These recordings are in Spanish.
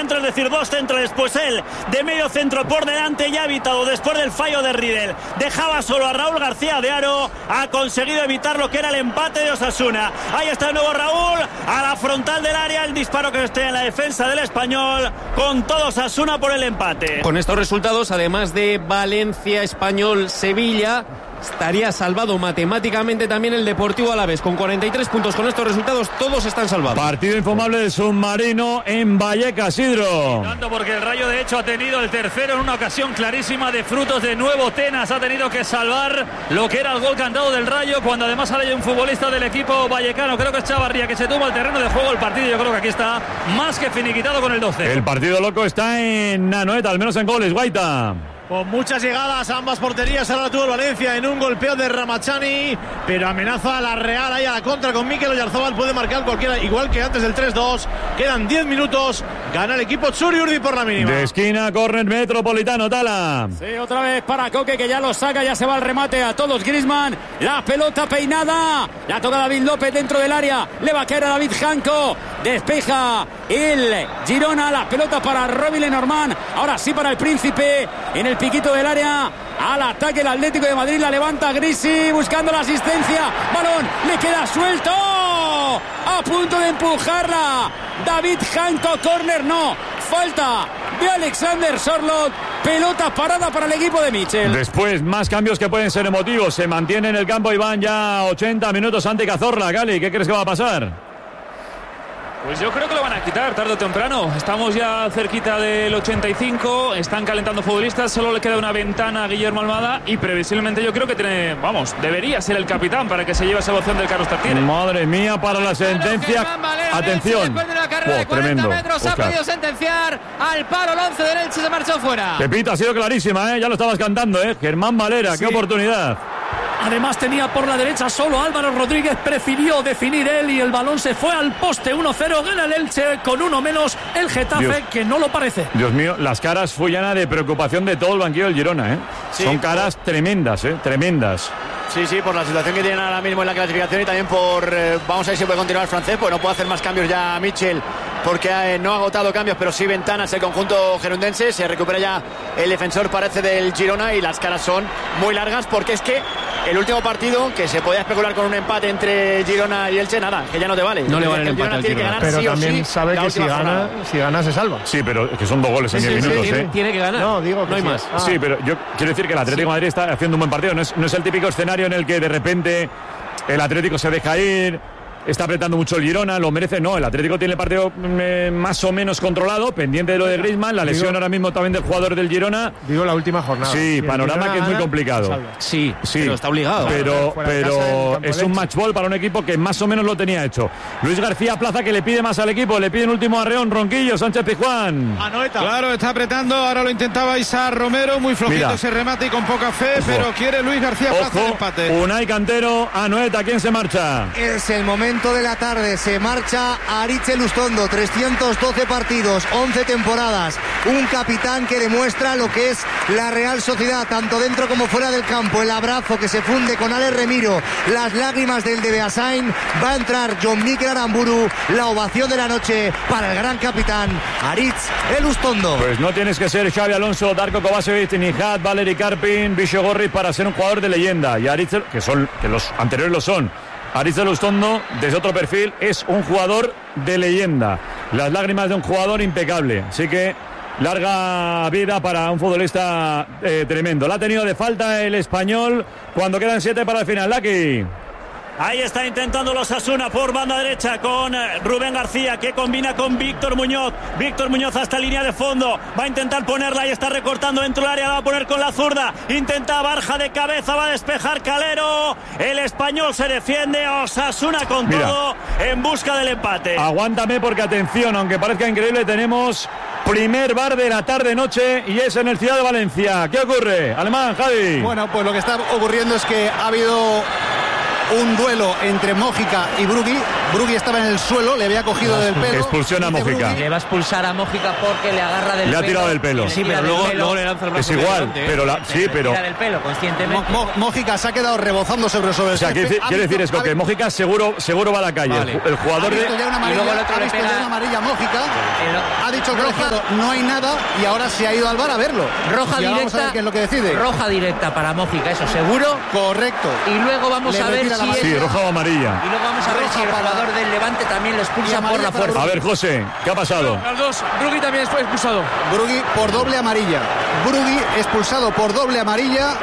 centro, es decir, 2 centrales, pues él de medio centro por delante ya ha evitado después del fallo de Riedel. Dejaba solo a Raúl García de Haro, ha conseguido evitar lo que era el empate de Osasuna. Ahí está de nuevo Raúl, a la frontal del área, el disparo que esté en la defensa del Español, con todo Osasuna por el empate. Con estos resultados, además de Valencia, Español, Sevilla, estaría salvado matemáticamente también el Deportivo Alavés con 43 puntos. Con estos resultados todos están salvados. Partido infumable del Submarino en Vallecas, Isidro. Tanto porque el Rayo de hecho ha tenido el tercero en una ocasión clarísima de frutos de nuevo. Tenas ha tenido que salvar lo que era el gol cantado del Rayo, cuando además sale un futbolista del equipo vallecano, creo que es Chavarría, que se toma el terreno de juego el partido. Yo creo que aquí está más que finiquitado con el 12. El partido loco está en Anoeta, al menos en goles, Guaita. Con muchas llegadas a ambas porterías. Ahora tuvo el Valencia en un golpeo de Ramachani, pero amenaza a la Real ahí a la contra con Mikel Oyarzabal. Puede marcar cualquiera, igual que antes del 3-2. Quedan 10 minutos. Gana el equipo Txuri-Urdin por la mínima. De esquina, córner Metropolitano, Tala. Sí, otra vez para Coque, que ya lo saca, ya se va al remate a todos. Griezmann, la pelota peinada, la toca David López dentro del área, le va a caer a David Janco, despeja el Girona, la pelota para Robin Lenormand, ahora sí para el Príncipe, en el piquito del área, al ataque el Atlético de Madrid, la levanta Grisi, buscando la asistencia, balón, le queda suelto, a punto de empujarla, David Janco, córner, no, falta de Alexander Sorloth, pelota parada para el equipo de Michel. Después, más cambios que pueden ser emotivos, se mantiene en el campo Iván ya 80 minutos ante Cazorla. Gali, ¿qué crees que va a pasar? Pues yo creo que lo van a quitar tarde o temprano. Estamos ya cerquita del 85, están calentando futbolistas, solo le queda una ventana a Guillermo Almada y previsiblemente yo creo que debería ser el capitán para que se lleve esa opción del Carlos Tartiere. Madre mía, para la sentencia. Atención. Después de una carrera de 40 metros ha podido sentenciar al palo, el 11 del Elche se marchó fuera. Pepito, ha sido clarísima, ya lo estabas cantando, Germán Valera, sí. Qué oportunidad. Además tenía por la derecha solo Álvaro Rodríguez, prefirió definir él y el balón se fue al poste. 1-0, gana el Elche con uno menos el Getafe, que no lo parece. Dios mío, las caras fullanas de preocupación de todo el banquillo del Girona, Sí. Son caras tremendas, tremendas. Sí, por la situación que tienen ahora mismo en la clasificación y también por, vamos a ver si puede continuar el francés, pues no puede hacer más cambios ya Michel, porque no ha agotado cambios, pero sí ventanas el conjunto gerundense. Se recupera ya el defensor, parece, del Girona, y las caras son muy largas, porque es que el último partido, que se podía especular con un empate entre Girona y Elche, nada, que ya no te vale. No le vale el empate al Girona. Pero sí también sí, sabe que si gana se salva. Sí, pero que son 2 goles en 10 minutos. Tiene que ganar. No, digo que no hay sí. más. Sí, pero yo quiero decir que el Atlético de Madrid está haciendo un buen partido. No es el típico escenario en el que de repente el Atlético se deja ir, está apretando mucho el Girona, lo merece. No, el Atlético tiene el partido más o menos controlado, pendiente de lo de Griezmann, la lesión ahora mismo también del jugador del Girona. Digo la última jornada. Sí, panorama que es muy complicado. Sí, pero está obligado. Pero es un match ball para un equipo que más o menos lo tenía hecho. Luis García Plaza, que le pide más al equipo, le pide un último arreón, Ronquillo, Sánchez Pizjuán. Claro, está apretando, ahora lo intentaba Isaac Romero, muy flojito ese remate y con poca fe, pero quiere Luis García Plaza el empate. Unai Cantero, Anoeta, ¿quién se marcha? Es el momento de la tarde, se marcha Aritz Elustondo, 312 partidos, 11 temporadas, un capitán que demuestra lo que es la Real Sociedad, tanto dentro como fuera del campo, el abrazo que se funde con Alex Remiro, las lágrimas del de Beasain, va a entrar Jon Mikel Aramburu, la ovación de la noche para el gran capitán Aritz Elustondo. Pues no tienes que ser Xabi Alonso, Darko Kovačević, Nihat, Valeri Karpin, Visho Gorri para ser un jugador de leyenda, y Aritz, que los anteriores lo son. Aritz Elustondo, desde otro perfil, es un jugador de leyenda. Las lágrimas de un jugador impecable. Así que larga vida para un futbolista tremendo. La ha tenido de falta el Español cuando quedan 7 para el final. Lucky. Ahí está intentando los Osasuna por banda derecha con Rubén García, que combina con Víctor Muñoz. Víctor Muñoz hasta línea de fondo. Va a intentar ponerla y está recortando dentro del área. La va a poner con la zurda. Intenta Barja de cabeza. Va a despejar Calero. El Español se defiende. Osasuna con todo en busca del empate. Aguántame porque, atención, aunque parezca increíble, tenemos primer bar de la tarde-noche y es en el Ciudad de Valencia. ¿Qué ocurre? Alemán, Javi. Bueno, pues lo que está ocurriendo es que ha habido un duelo entre Mójica y Brugui, Brugui estaba en el suelo, le había cogido del pelo. Expulsión a Mójica. Le va a expulsar a Mójica porque le agarra del pelo. Le ha tirado del pelo. Sí, pero luego le lanza el brazo. Es igual, pero tira del pelo conscientemente. Mójica se ha quedado rebozando sobre el O sea, quiere decir es que Mójica seguro va a la calle. Vale. El jugador de... Y luego el otro le pega una amarilla a Mójica. Ha dicho que no hay nada y ahora se ha ido al VAR a verlo. Roja directa. Vamos a ver qué es lo que decide. Roja directa para Mójica, eso seguro. Correcto. Y luego vamos a ver si Sí, roja o amarilla. Y luego vamos a ver si el jugador del Levante también le expulsa por la fuerza. A ver, José, ¿qué ha pasado? Los dos. Brugui también fue expulsado. Brugui por doble amarilla. Brugui expulsado por doble amarilla.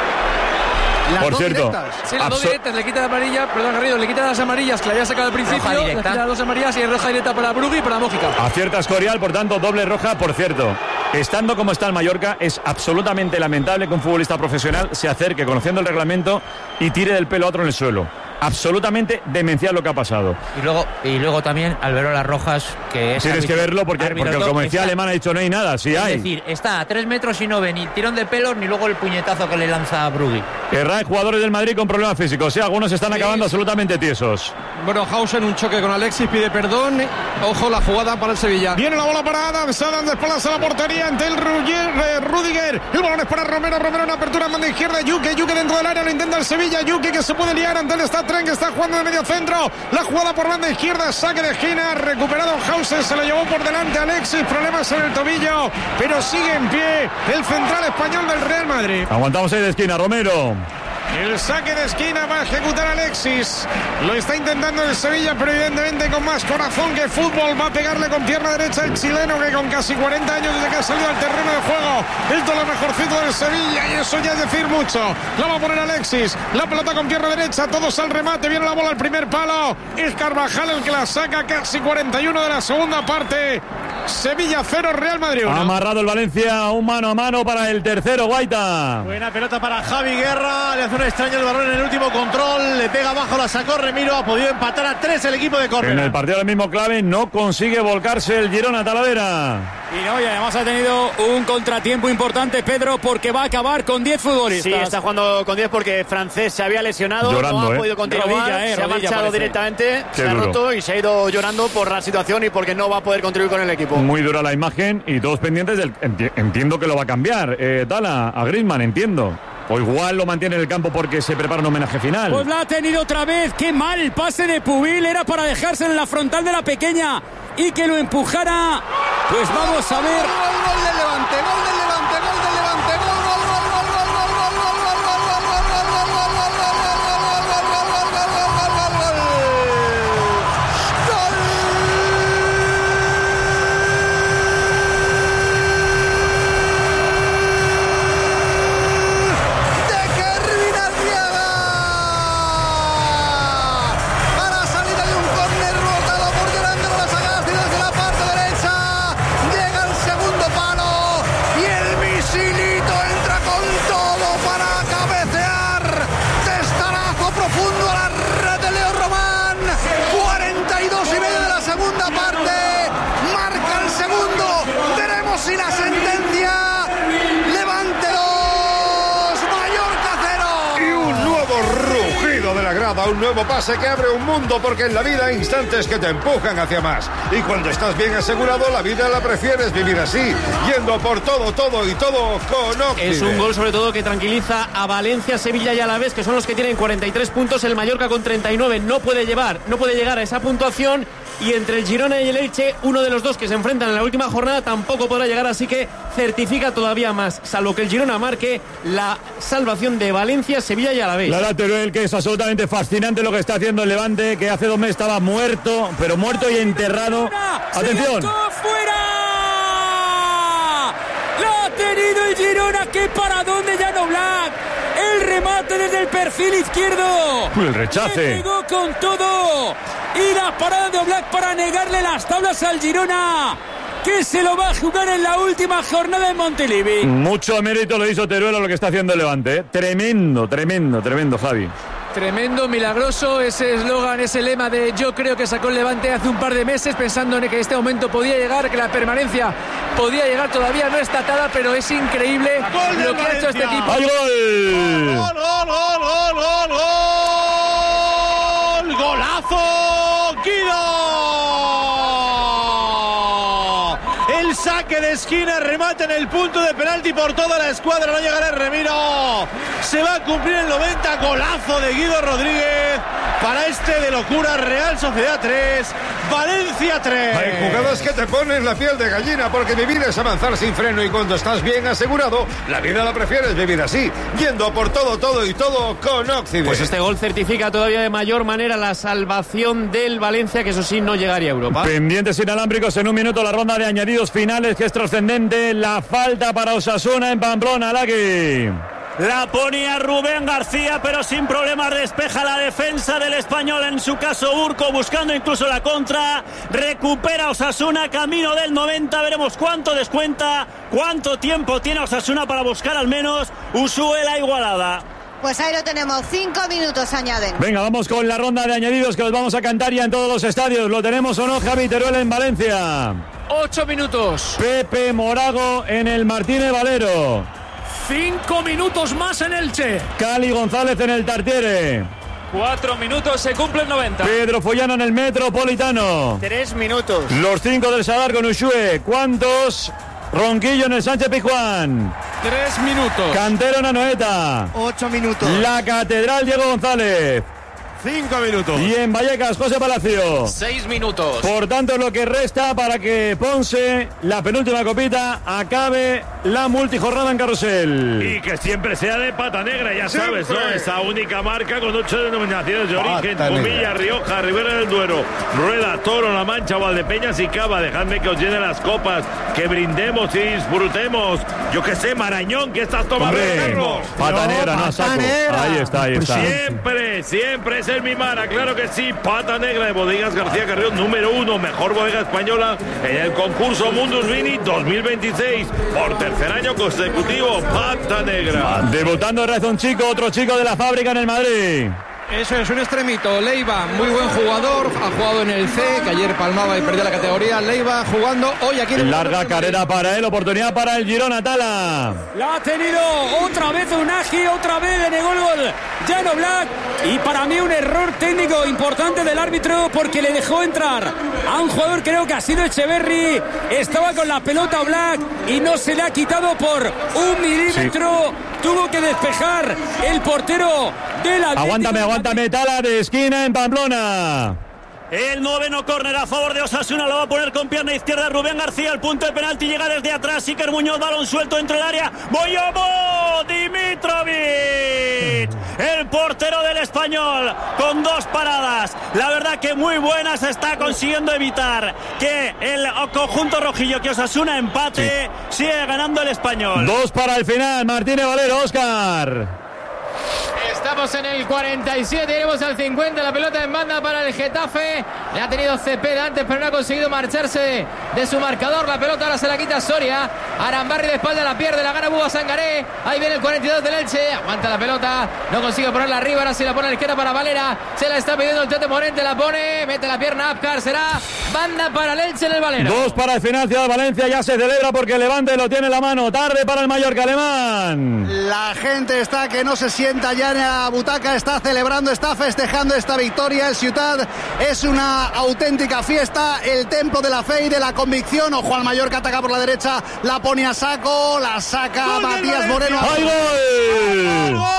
Por cierto, sí, las dos directas, le quita la amarilla, perdón, Garrido, le quita las amarillas que le había sacado al principio, le quita las dos amarillas y es roja directa para Brugui y para Mójica. Acierta Escorial, por tanto, doble roja. Por cierto, estando como está el Mallorca, es absolutamente lamentable que un futbolista profesional se acerque, conociendo el reglamento, y tire del pelo a otro en el suelo. Absolutamente demencial lo que ha pasado. Y luego también Alberola Rojas, que es tienes que verlo porque como decía Alemán ha dicho no hay nada, sí hay. Es decir, está a 3 metros y no ve ni tirón de pelo ni luego el puñetazo que le lanza a Brugui. Hay jugadores del Madrid con problemas físicos, sí, algunos están acabando absolutamente tiesos. Bueno, Hausen un choque con Alexis, pide perdón. Ojo la jugada para el Sevilla. Viene la bola para Adams de espaldas a la portería ante el Rudiger. El balón es para Romero en apertura en banda izquierda. Yuke dentro del área, lo intenta el Sevilla. Yuke que se puede liar ante el Statren, que está jugando de medio centro. La jugada por banda izquierda, saque de esquina, recuperado Hausen, se lo llevó por delante Alexis, problemas en el tobillo, pero sigue en pie el central español del Real Madrid. Aguantamos ahí de esquina, Romero. El saque de esquina va a ejecutar Alexis. Lo está intentando el Sevilla, pero evidentemente con más corazón que fútbol. Va a pegarle con pierna derecha el chileno, que con casi 40 años desde que ha salido al terreno de juego, el todo lo mejorcito del Sevilla, y eso ya es decir mucho. La va a poner Alexis, la pelota con pierna derecha, todos al remate, viene la bola al primer palo. Es Carvajal el que la saca, casi 41 de la segunda parte. Sevilla 0, Real Madrid 1. Ha amarrado el Valencia, un mano a mano para el tercero, Guaita. Buena pelota para Javi Guerra, le hace una extraña el balón en el último control, le pega abajo, la sacó Remiro, ha podido empatar a 3 el equipo de Córdoba. En el partido del mismo clave no consigue volcarse el Girona Talavera. Y además ha tenido un contratiempo importante, Pedro, porque va a acabar con 10 futbolistas. Sí, está jugando con 10 porque Francés se había lesionado, llorando, no ha podido continuar, se ha marchado parece. Directamente, se ha roto y se ha ido llorando por la situación y porque no va a poder contribuir con el equipo. Muy dura la imagen y todos pendientes del... Entiendo que lo va a cambiar, Tala, a Griezmann, entiendo. O igual lo mantiene en el campo porque se prepara un homenaje final. Pues la ha tenido otra vez. Qué mal pase de Pubil. Era para dejarse en la frontal de la pequeña y que lo empujara. Pues vamos a ver. Gol del Levante, gol del Levante, gol del Levante, gol. Y la sentencia, Levante 2, Mallorca 0. Y un nuevo rugido de la grada, un nuevo pase que abre un mundo, porque en la vida hay instantes que te empujan hacia más. Y cuando estás bien asegurado, la vida la prefieres vivir así, yendo por todo y todo con Octibet. Es un gol sobre todo que tranquiliza a Valencia, Sevilla y Alavés, que son los que tienen 43 puntos. El Mallorca con 39 no puede llegar a esa puntuación. Y entre el Girona y el Elche, uno de los dos que se enfrentan en la última jornada tampoco podrá llegar, así que certifica todavía más, salvo que el Girona marque la salvación de Valencia, Sevilla y Alavés. La Teruel, que es absolutamente fascinante lo que está haciendo el Levante, que hace 2 meses estaba muerto, pero muerto y enterrado. ¡Atención! ¡Fuera! ¡Lo ha tenido el Girona! ¡Qué paradón de Jan Oblak! El remate desde el perfil izquierdo. El rechace. Llegó con todo. Y la parada de Oblak para negarle las tablas al Girona, que se lo va a jugar en la última jornada en Montilivi. Mucho mérito lo hizo Teruel a lo que está haciendo el Levante, ¿eh? Tremendo, Javi. Tremendo, milagroso, ese eslogan, ese lema de yo creo que sacó el Levante hace un par de meses pensando en que este momento podía llegar, que la permanencia podía llegar, todavía no está atada, pero es increíble lo que ha hecho este equipo. ¡Hay gol! ¡Gol! ¡Golazo! saque de esquina, remate en el punto de penalti por toda la escuadra, no llegará el Remiro, se va a cumplir el 90, golazo de Guido Rodríguez para este de locura. Real Sociedad 3, Valencia 3. Hay jugadas que te ponen la piel de gallina, porque vivir es avanzar sin freno, y cuando estás bien asegurado, la vida la prefieres vivir así, yendo por todo y todo con Occident. Pues este gol certifica todavía de mayor manera la salvación del Valencia, que eso sí no llegaría a Europa. Pendientes inalámbricos en un minuto, la ronda de añadidos finales, que es trascendente. La falta para Osasuna en Pamplona, Laki. La ponía Rubén García, pero sin problemas despeja la defensa del Español, en su caso Urco, buscando incluso la contra. Recupera Osasuna, camino del 90, veremos cuánto descuenta, cuánto tiempo tiene Osasuna para buscar al menos Usue la igualada. Pues ahí lo tenemos, 5 minutos añaden. Venga, vamos con la ronda de añadidos, que los vamos a cantar ya en todos los estadios. ¿Lo tenemos o no, Javi Teruel en Valencia? 8 minutos. Pepe Morago en el Martínez Valero. 5 minutos más en Elche. Cali González en el Tartiere. 4 minutos, se cumple el 90. Pedro Follano en el Metropolitano. 3 minutos. Los 5 del Sadar con Ushue. ¿Cuántos? Ronquillo en el Sánchez Pizjuán. 3 minutos. Cantero en Anoeta. 8 minutos. La Catedral Diego González. 5 minutos. Y en Vallecas, José Palacio. 6 minutos. Por tanto, lo que resta para que Ponce, la penúltima copita, acabe la multijornada en Carrusel. Y que siempre sea de pata negra, ya Siempre. sabes, ¿no? Esa única marca con 8 denominaciones de origen: Pata Comilla, negra. Rioja, Ribera del Duero, Rueda, Toro, La Mancha, Valdepeñas y Cava. Dejadme que os llene las copas, que brindemos y disfrutemos. Yo que sé, Marañón, ¿qué estás tomando, Hombre, Carlos? pata negra, no, saco. Ahí está, ahí está. Siempre es el Mimara, claro que sí. Pata negra de Bodegas García Carrión, número 1, mejor bodega española en el concurso Mundus Vini 2026. Por tercer año consecutivo, pata negra. Debutando Razón Chico, otro chico de la fábrica en el Madrid. Eso es un extremito. Leiva, muy buen jugador, ha jugado en el C, que ayer palmaba y perdió la categoría. Leiva jugando hoy aquí en el Larga carrera para él, oportunidad para el Girona, Tala. La ha tenido otra vez Unagi, otra vez le negó el gol Jan Oblak, y para mí un error técnico importante del árbitro, porque le dejó entrar a un jugador, creo que ha sido Echeverri, estaba con la pelota Oblak y no se le ha quitado por 1 milímetro. Sí. Tuvo que despejar el portero del Atlético. Aguántame, Tala, de esquina en Pamplona. El 9º córner a favor de Osasuna, lo va a poner con pierna izquierda Rubén García, el punto de penalti, llega desde atrás Iker Muñoz, balón suelto dentro del área, Boyomo Dimitrovic, el portero del Español, con 2 paradas, la verdad que muy buenas, está consiguiendo evitar que el conjunto rojillo, que Osasuna empate, sigue ganando el Español. 2 para el final, Martínez Valero, Óscar. Estamos en el 47, iremos al 50, la pelota en banda para el Getafe. Le ha tenido Cepeda antes, pero no ha conseguido marcharse de su marcador. La pelota ahora se la quita Soria. Arambarri de espalda la pierde, la gana Buba Sangaré. Ahí viene el 42 del Elche, aguanta la pelota, no consigue ponerla arriba, ahora sí la pone a la izquierda para Valera. Se la está pidiendo el Tete Morente, la pone, mete la pierna Apcar, será banda para el Elche en el Valera. 2 para el final, Ciudad Valencia ya se celebra porque Levante lo tiene en la mano. Tarde para el Mallorca alemán. La gente está que no se sienta ya en la butaca, está celebrando, está festejando esta victoria. El Ciutat es una auténtica fiesta, el templo de la fe y de la convicción. Ojo al Mallorca, ataca por la derecha, la pone a saco, la saca Matías Moreno. ¡Ay, gol! ¡Gol!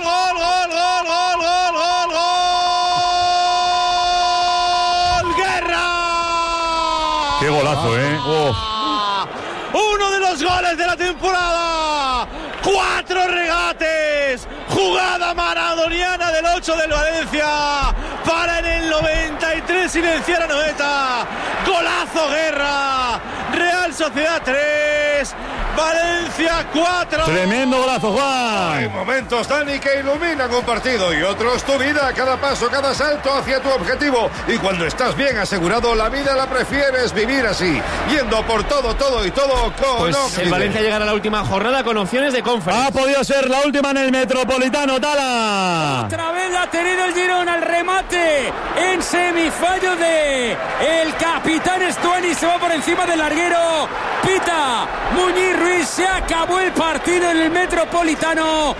¡Guerra! ¡Qué golazo, Uno de los goles de la temporada. 4 regates, jugada maradoniana del 8 del Valencia para en el 93 silenciar a Noeta. Golazo Guerra. Real Sociedad 3, Valencia 4. Tremendo golazo, Juan. Hay momentos, Dani, que iluminan un partido y otros tu vida, cada paso, cada salto hacia tu objetivo. Y cuando estás bien asegurado, la vida la prefieres vivir así, yendo por todo y todo con pues Occident. el Valencia llegará a la última jornada con opciones de conferencia. Ha podido ser la última en el Metropolitano, Tala. Otra vez ha tenido el Girona al remate en semifallo de el capitán Estuani, se va por encima del larguero. Pita Muñiz Ruiz, se acabó el partido en el Metropolitano.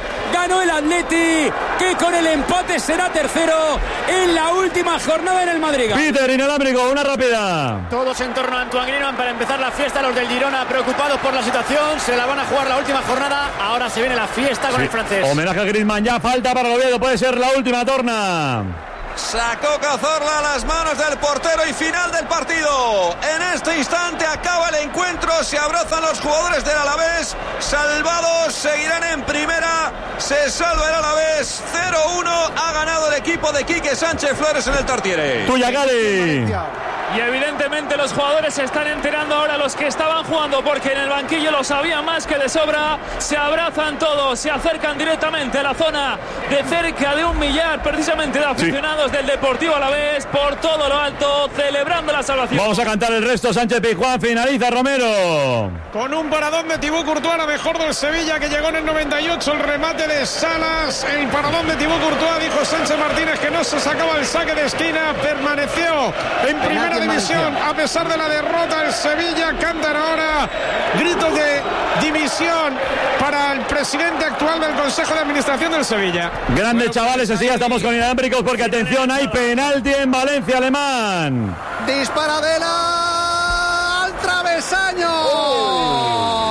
ganó el Atleti, que con el empate será tercero en la última jornada en el Madrigal. Peter, inalámbrico, una rápida. Todos en torno a Antoine Griezmann para empezar la fiesta. Los del Girona preocupados por la situación. Se la van a jugar la última jornada. Ahora se viene la fiesta con el francés. Homenaje a Griezmann, ya falta para el Oviedo. Puede ser la última torna. Sacó Cazorla a las manos del portero y final del partido. En este instante acaba el encuentro. Se abrazan los jugadores del Alavés. Salvados, seguirán en primera. Se salva el Alavés. 0-1. Ha ganado el equipo de Quique Sánchez Flores en el Tartiere. Tuya, Gali. Y evidentemente los jugadores se están enterando ahora, los que estaban jugando, porque en el banquillo lo sabían más que de sobra. Se abrazan todos, se acercan directamente a la zona de cerca de 1 millar precisamente de aficionados del Deportivo Alavés, por todo lo alto, celebrando la salvación. Vamos a cantar el resto. Sánchez Pizjuán, finaliza Romero. Con un paradón de Thibaut Courtois, la mejor del Sevilla, que llegó en el 98, el remate de Salas, el paradón de Thibaut Courtois. Dijo Sánchez Martínez que no se sacaba el saque de esquina, permaneció en primera división a pesar de la derrota. El Sevilla cantan ahora gritos de dimisión para el presidente actual del Consejo de Administración del Sevilla. Grandes chavales, enseguida estamos con inalámbricos porque atención, hay penalti en Valencia, Alemán. Disparadela al travesaño.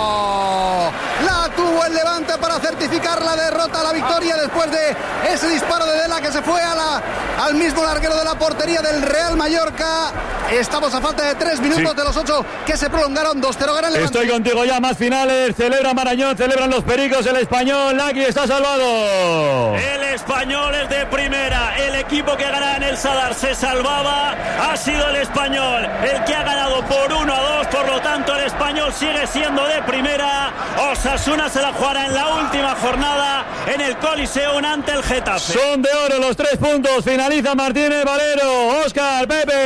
La tuvo el Levante para certificar la derrota, la victoria después de ese disparo de Dela que se fue al mismo larguero de la portería del Real Mallorca. Estamos a falta de 3 minutos de los 8 que se prolongaron. 2-0 gana el Levante. Estoy contigo ya, más finales. Celebra Marañón, celebran los Pericos, el Español. Aquí está salvado. El Español es de primera. El equipo que ganaba en el Sadar se salvaba. Ha sido el Español el que ha ganado por 1-2. Por lo tanto, el Español sigue siendo de primera. Osasuna se la jugará en la última jornada en el Coliseo ante el Getafe. Son de oro los 3 puntos. Finaliza Martínez Valero. Óscar,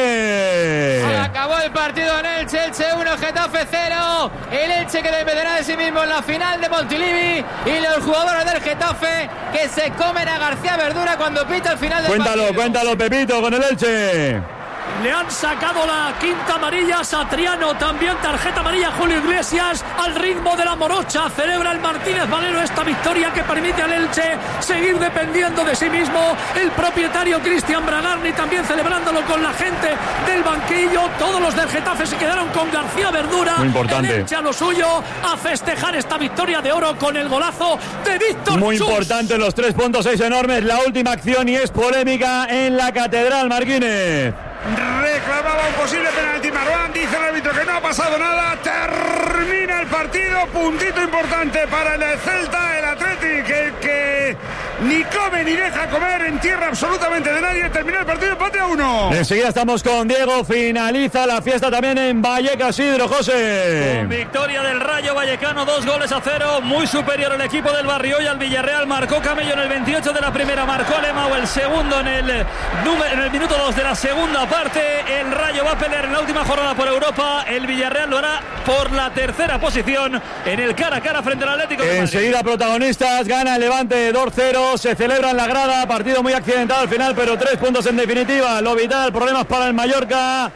Pepe. Se acabó el partido en Elche. Elche 1, Getafe 0. El Elche que dependerá de sí mismo en la final de Montilivi. Y los jugadores del Getafe que se comen a García Verdura cuando pita el final del partido. Cuéntalo, Pepito, con el Elche. Le han sacado la quinta amarilla a Satriano, también tarjeta amarilla a Julio Iglesias, al ritmo de la morocha. Celebra el Martínez Valero esta victoria que permite al Elche seguir dependiendo de sí mismo. El propietario Cristian Bragarni también celebrándolo con la gente del banquillo. Todos los del Getafe se quedaron con García Verdura. Muy importante. El Elche a lo suyo, a festejar esta victoria de oro con el golazo de Víctor Muy Chus. importante, los 3 puntos, 6 enormes. La última acción y es polémica en la Catedral, Marquínez. Reclamaba un posible penalti Marwan, dice el árbitro que no ha pasado nada. Termina el partido, puntito importante para el Celta, el Athletic, que ni come ni deja comer en tierra absolutamente de nadie. Terminó el partido, empate a 1. Enseguida estamos con Diego, finaliza la fiesta también en Vallecas, Isidro, José. Con victoria del Rayo Vallecano, 2-0, muy superior el equipo del Barrio y al Villarreal. Marcó Camello en el 28 de la primera, marcó Lemao el segundo en el minuto 2 de la segunda parte. El Rayo va a pelear en la última jornada por Europa. El Villarreal lo hará por la tercera posición en el cara a cara frente al Atlético de Madrid. Enseguida protagonistas, gana el Levante 2-0, se celebra en la grada, partido muy accidentado al final, pero 3 puntos en definitiva. Lo vital, problemas para el Mallorca.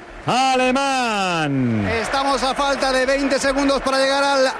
Alemán. Estamos a falta de 20 segundos para llegar al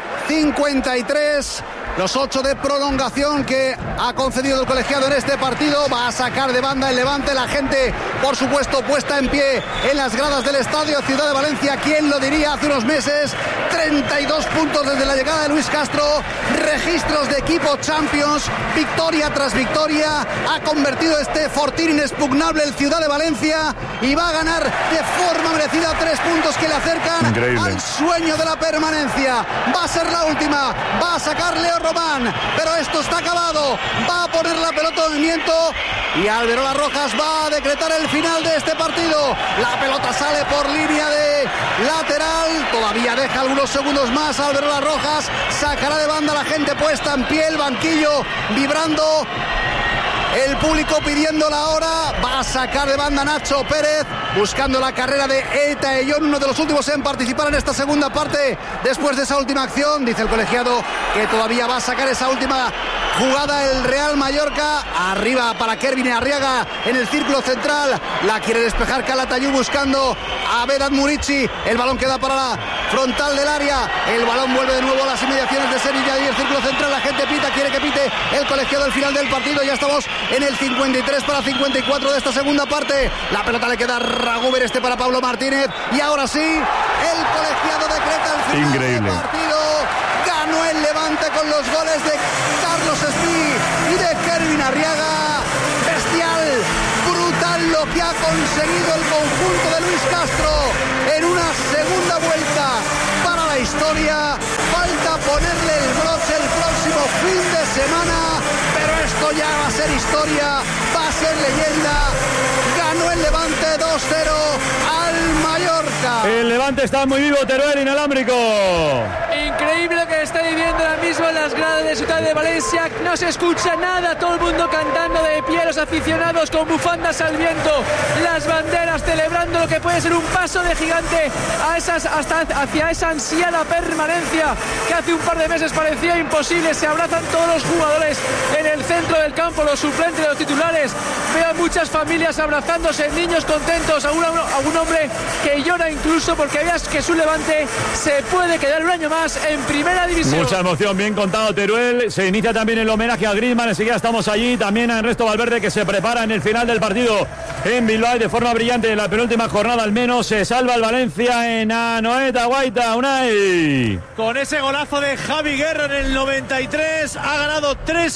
53. Los 8 de prolongación que ha concedido el colegiado en este partido. Va a sacar de banda el Levante. La gente, por supuesto, puesta en pie en las gradas del estadio Ciudad de Valencia. ¿Quién lo diría hace unos meses? 32 puntos desde la llegada de Luis Castro. Registros de equipo Champions. Victoria tras victoria. Ha convertido este fortín inexpugnable el Ciudad de Valencia. Y va a ganar de forma merecida 3 puntos que le acercan al sueño de la permanencia. Va a ser la última. Va a sacar Leo Román, pero esto está acabado. Va a poner la pelota en movimiento y Alberola Rojas va a decretar el final de este partido. La pelota sale por línea de lateral, todavía deja algunos segundos más. Alberola Rojas sacará de banda, la gente puesta en pie, el banquillo vibrando, el público pidiendo la hora. Va a sacar de banda Nacho Pérez, buscando la carrera de Eita Eyón, uno de los últimos en participar en esta segunda parte. Después de esa última acción, dice el colegiado que todavía va a sacar esa última jugada el Real Mallorca. Arriba para Kervin Arriaga en el círculo central. La quiere despejar Calatayud buscando a Vedat Murici. El balón queda para la frontal del área. El balón vuelve de nuevo a las inmediaciones de Sevilla y el círculo central. La gente pita, quiere que pite el colegiado al final del partido. Ya estamos en el 53 para 54 de esta segunda parte. La pelota le queda a Raguber, para Pablo Martínez. Y ahora sí, el colegiado decreta el final del partido. Ganó el Levante con los goles de Carlos Espí y de Kervin Arriaga. Bestial, brutal lo que ha conseguido el conjunto de Luis Castro en una segunda vuelta para la historia. Falta ponerle el broche el próximo fin de semana, pero esto ya va a ser historia, va a ser leyenda. Ganó el Levante 2-0 al Mallorca. El Levante está muy vivo, Teruel, inalámbrico. Increíble lo que está viviendo ahora mismo en las gradas de Ciudad de Valencia. No se escucha nada, todo el mundo cantando de pie, los aficionados con bufandas al viento, las banderas celebrando lo que puede ser un paso de gigante hacia esa ansiada permanencia que hace un par de meses parecía imposible. Se abrazan todos los jugadores en el centro del campo, los suplentes, los titulares. Veo muchas familias abrazándose, niños contentos, algún hombre que llora incluso porque veas que su Levante se puede quedar un año más en primera división. Mucha emoción, bien contado, Teruel. Se inicia también el homenaje a Griezmann, enseguida estamos allí, también a Ernesto Valverde, que se prepara en el final del partido en Bilbao de forma brillante. En la penúltima jornada al menos se salva el Valencia en Anoeta Guaita. Unai, con ese golazo de Javi Guerra en el 93 ha ganado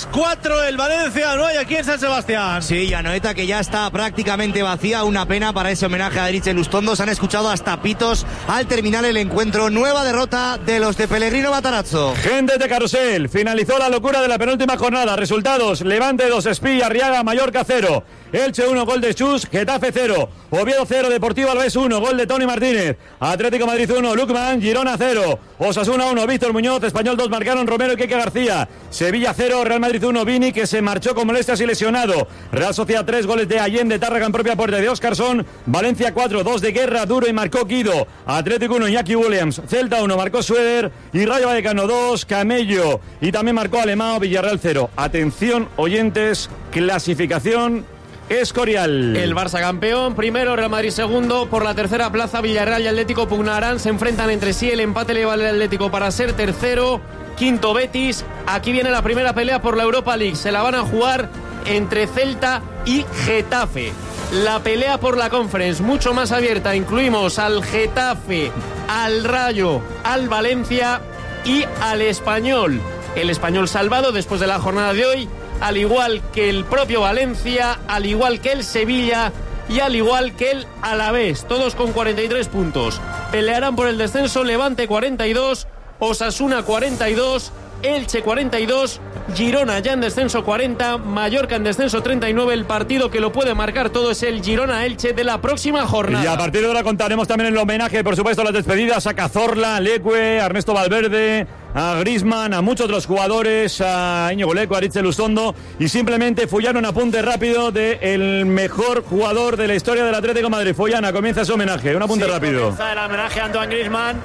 3-4 el Valencia. No hay aquí en San Sebastián. Sí, y Anoeta, que ya está prácticamente vacía. Una pena para ese homenaje a Erice Lustondo. Se han escuchado hasta pitos al terminar el encuentro. Nueva derrota de los de Pellegrino Matarazzo. Gente de Carrusel, finalizó la locura de la penúltima jornada. Resultados: Levante 2, Espí, Arriaga, Mallorca 0. Elche 1, gol de Chus, Getafe 0, Oviedo 0, Deportivo Alavés 1, gol de Toni Martínez, Atlético Madrid 1, Lukman, Girona 0, Osasuna 1, Víctor Muñoz, Español 2, marcaron Romero y Keke García, Sevilla 0, Real Madrid 1, Vini, que se marchó con molestias y lesionado, Real Sociedad 3, goles de Allende, Tárrega en propia puerta de Óscarson, Valencia 4, 2 de Guerra, Duro y marcó Guido, Atlético 1, Iñaki Williams, Celta 1, marcó Sueder y Rayo Vallecano 2, Camello y también marcó Alemão, Villarreal 0. Atención, oyentes, clasificación Escorial. El Barça campeón, primero, Real Madrid segundo. Por la tercera plaza, Villarreal y Atlético pugnarán. Se enfrentan entre sí. El empate le vale al Atlético para ser tercero. Quinto, Betis. Aquí viene la primera pelea por la Europa League. Se la van a jugar entre Celta y Getafe. La pelea por la Conference, mucho más abierta. Incluimos al Getafe, al Rayo, al Valencia y al Español. El Español salvado después de la jornada de hoy, al igual que el propio Valencia, al igual que el Sevilla y al igual que el Alavés, todos con 43 puntos. Pelearán por el descenso Levante 42, Osasuna 42, Elche 42, Girona ya en descenso 40, Mallorca en descenso 39. El partido que lo puede marcar todo es el Girona-Elche de la próxima jornada. Y a partir de ahora contaremos también el homenaje, por supuesto, a las despedidas a Cazorla, a Leque, a Ernesto Valverde, a Griezmann, a muchos otros jugadores, a Íñigo Leque, a Erice Lustondo, y simplemente Fullana, un apunte rápido del mejor jugador de la historia del Atlético de Madrid. Fullana, comienza su homenaje, un apunte rápido. Comienza el homenaje a Antoine Griezmann,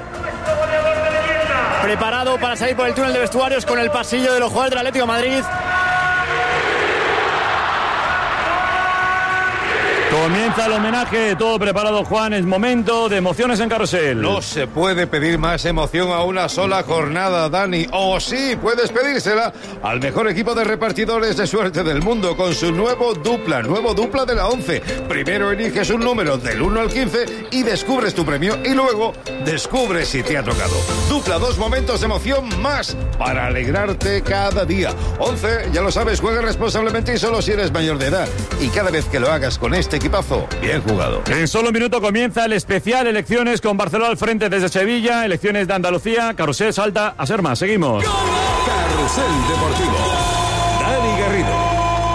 preparado para salir por el túnel de vestuarios con el pasillo de los jugadores del Atlético de Madrid. Comienza el homenaje, todo preparado, Juan, es momento de emociones en Carrusel. No se puede pedir más emoción a una sola jornada, Dani. O sí, puedes pedírsela al mejor equipo de repartidores de suerte del mundo con su nuevo dupla de la 11. Primero eliges un número del 1 al 15 y descubres tu premio y luego descubres si te ha tocado. Dupla, 2 momentos de emoción más para alegrarte cada día. 11, ya lo sabes, juega responsablemente y solo si eres mayor de edad. Y cada vez que lo hagas con este equipazo, bien jugado. En solo un minuto comienza el especial Elecciones con Barcelona al frente desde Sevilla. Elecciones de Andalucía. Carrusel salta a ser más. Seguimos. Carrusel Deportivo. Dani Garrido.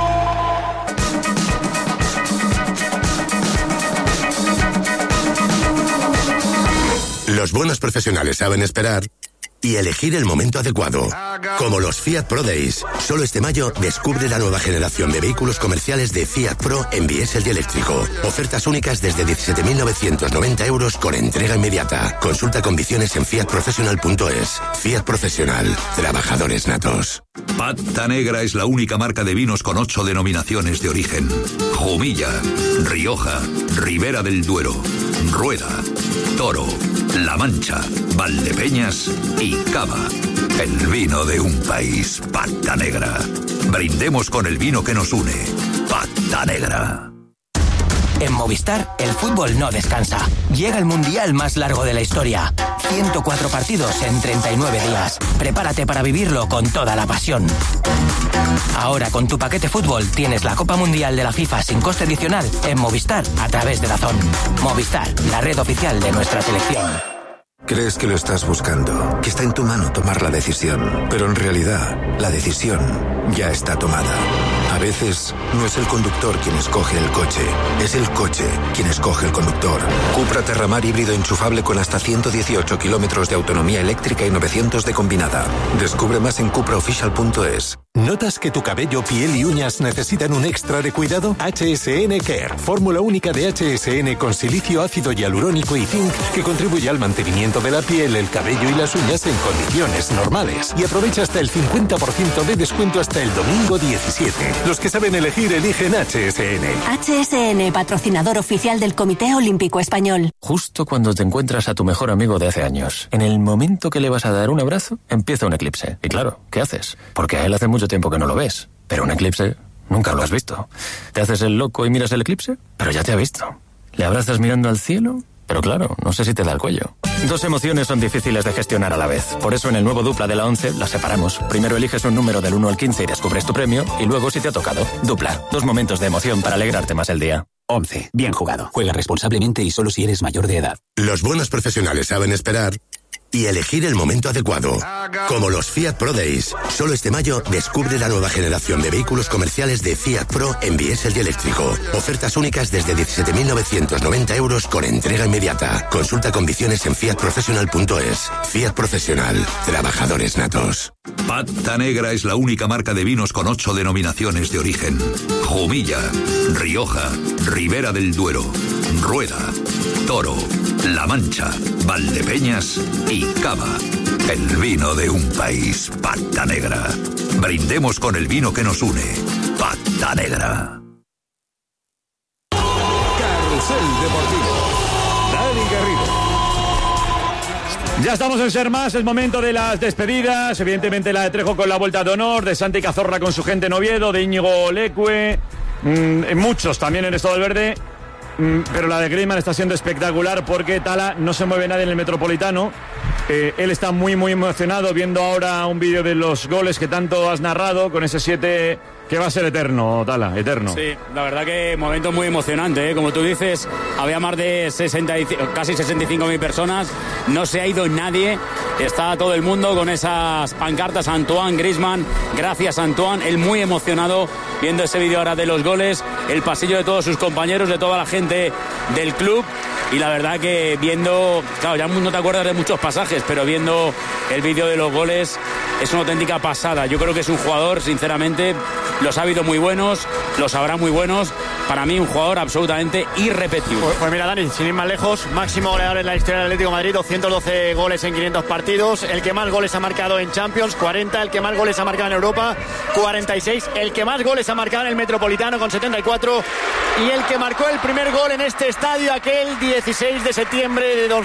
Los buenos profesionales saben esperar y elegir el momento adecuado. Como los Fiat Pro Days. Solo este mayo descubre la nueva generación de vehículos comerciales de Fiat Pro en diésel y eléctrico. Ofertas únicas desde 17.990 euros con entrega inmediata. Consulta condiciones en fiatprofessional.es. Fiat Professional. Trabajadores natos. Pata Negra es la única marca de vinos con 8 denominaciones de origen. Jumilla, Rioja, Ribera del Duero, Rueda, Toro, La Mancha, Valdepeñas y Cava. El vino de un país. Pata Negra. Brindemos con el vino que nos une. Pata Negra. En Movistar, el fútbol no descansa. Llega el mundial más largo de la historia. 104 partidos en 39 días. Prepárate para vivirlo con toda la pasión. Ahora, con tu paquete fútbol, tienes la Copa Mundial de la FIFA sin coste adicional en Movistar a través de DAZN. Movistar, la red oficial de nuestra selección. Crees que lo estás buscando, que está en tu mano tomar la decisión, pero en realidad, la decisión ya está tomada. A veces, no es el conductor quien escoge el coche, es el coche quien escoge el conductor. Cupra Terramar híbrido enchufable con hasta 118 kilómetros de autonomía eléctrica y 900 de combinada. Descubre más en cupraofficial.es. ¿Notas que tu cabello, piel y uñas necesitan un extra de cuidado? HSN Care, fórmula única de HSN con silicio, ácido hialurónico y zinc que contribuye al mantenimiento de la piel, el cabello y las uñas en condiciones normales. Y aprovecha hasta el 50% de descuento hasta el domingo 17. Los que saben elegir, eligen HSN. HSN, patrocinador oficial del Comité Olímpico Español. Justo cuando te encuentras a tu mejor amigo de hace años, en el momento que le vas a dar un abrazo, empieza un eclipse. Y claro, ¿qué haces? Porque a él hace mucho tiempo que no lo ves. Pero un eclipse nunca lo has visto. Te haces el loco y miras el eclipse, pero ya te ha visto. Le abrazas mirando al cielo, pero claro, no sé si te da el cuello. Dos emociones son difíciles de gestionar a la vez. Por eso en el nuevo Dupla de la 11 las separamos. Primero eliges un número del 1 al 15 y descubres tu premio, y luego si te ha tocado. Dupla, 2 momentos de emoción para alegrarte más el día. 11. Bien jugado. Juega responsablemente y solo si eres mayor de edad. Los buenos profesionales saben esperar y elegir el momento adecuado. Como los Fiat Pro Days. Solo este mayo descubre la nueva generación de vehículos comerciales de Fiat Pro en diésel y eléctrico. Ofertas únicas desde 17.990 euros con entrega inmediata. Consulta condiciones en fiatprofessional.es. Fiat Profesional. Trabajadores natos. Pata Negra es la única marca de vinos con 8 denominaciones de origen. Jumilla, Rioja, Ribera del Duero, Rueda, Toro, La Mancha, Valdepeñas y Cava. El vino de un país. Pata Negra. Brindemos con el vino que nos une. Pata Negra. Carrusel Deportivo. Dani Garrido. Ya estamos en Ser Más, el momento de las despedidas. Evidentemente la de Trejo con la vuelta de honor, de Santi Cazorla con su gente en Oviedo, de Íñigo Leque, muchos también en Estado del Verde. Pero la de Griezmann está siendo espectacular porque Tala no se mueve nadie en el Metropolitano. Él está muy emocionado viendo ahora un vídeo de los goles que tanto has narrado con ese 7 que va a ser eterno, Tala, eterno. Sí, la verdad que momento muy emocionante, ¿eh? Como tú dices, había más de casi 65.000 personas, no se ha ido nadie, está todo el mundo con esas pancartas. Antoine Griezmann, gracias Antoine, él muy emocionado viendo ese vídeo ahora de los goles, el pasillo de todos sus compañeros, de toda la gente del club. Y la verdad que viendo, claro, ya no te acuerdas de muchos pasajes, pero viendo el vídeo de los goles es una auténtica pasada. Yo creo que es un jugador, sinceramente, los ha habido muy buenos, los habrá muy buenos. Para mí un jugador absolutamente irrepetible. Pues mira, Dani, sin ir más lejos, máximo goleador en la historia del Atlético de Madrid, 212 goles en 500 partidos, el que más goles ha marcado en Champions, 40, el que más goles ha marcado en Europa, 46, el que más goles ha marcado en el Metropolitano con 74 y el que marcó el primer gol en este estadio aquel 16 de septiembre de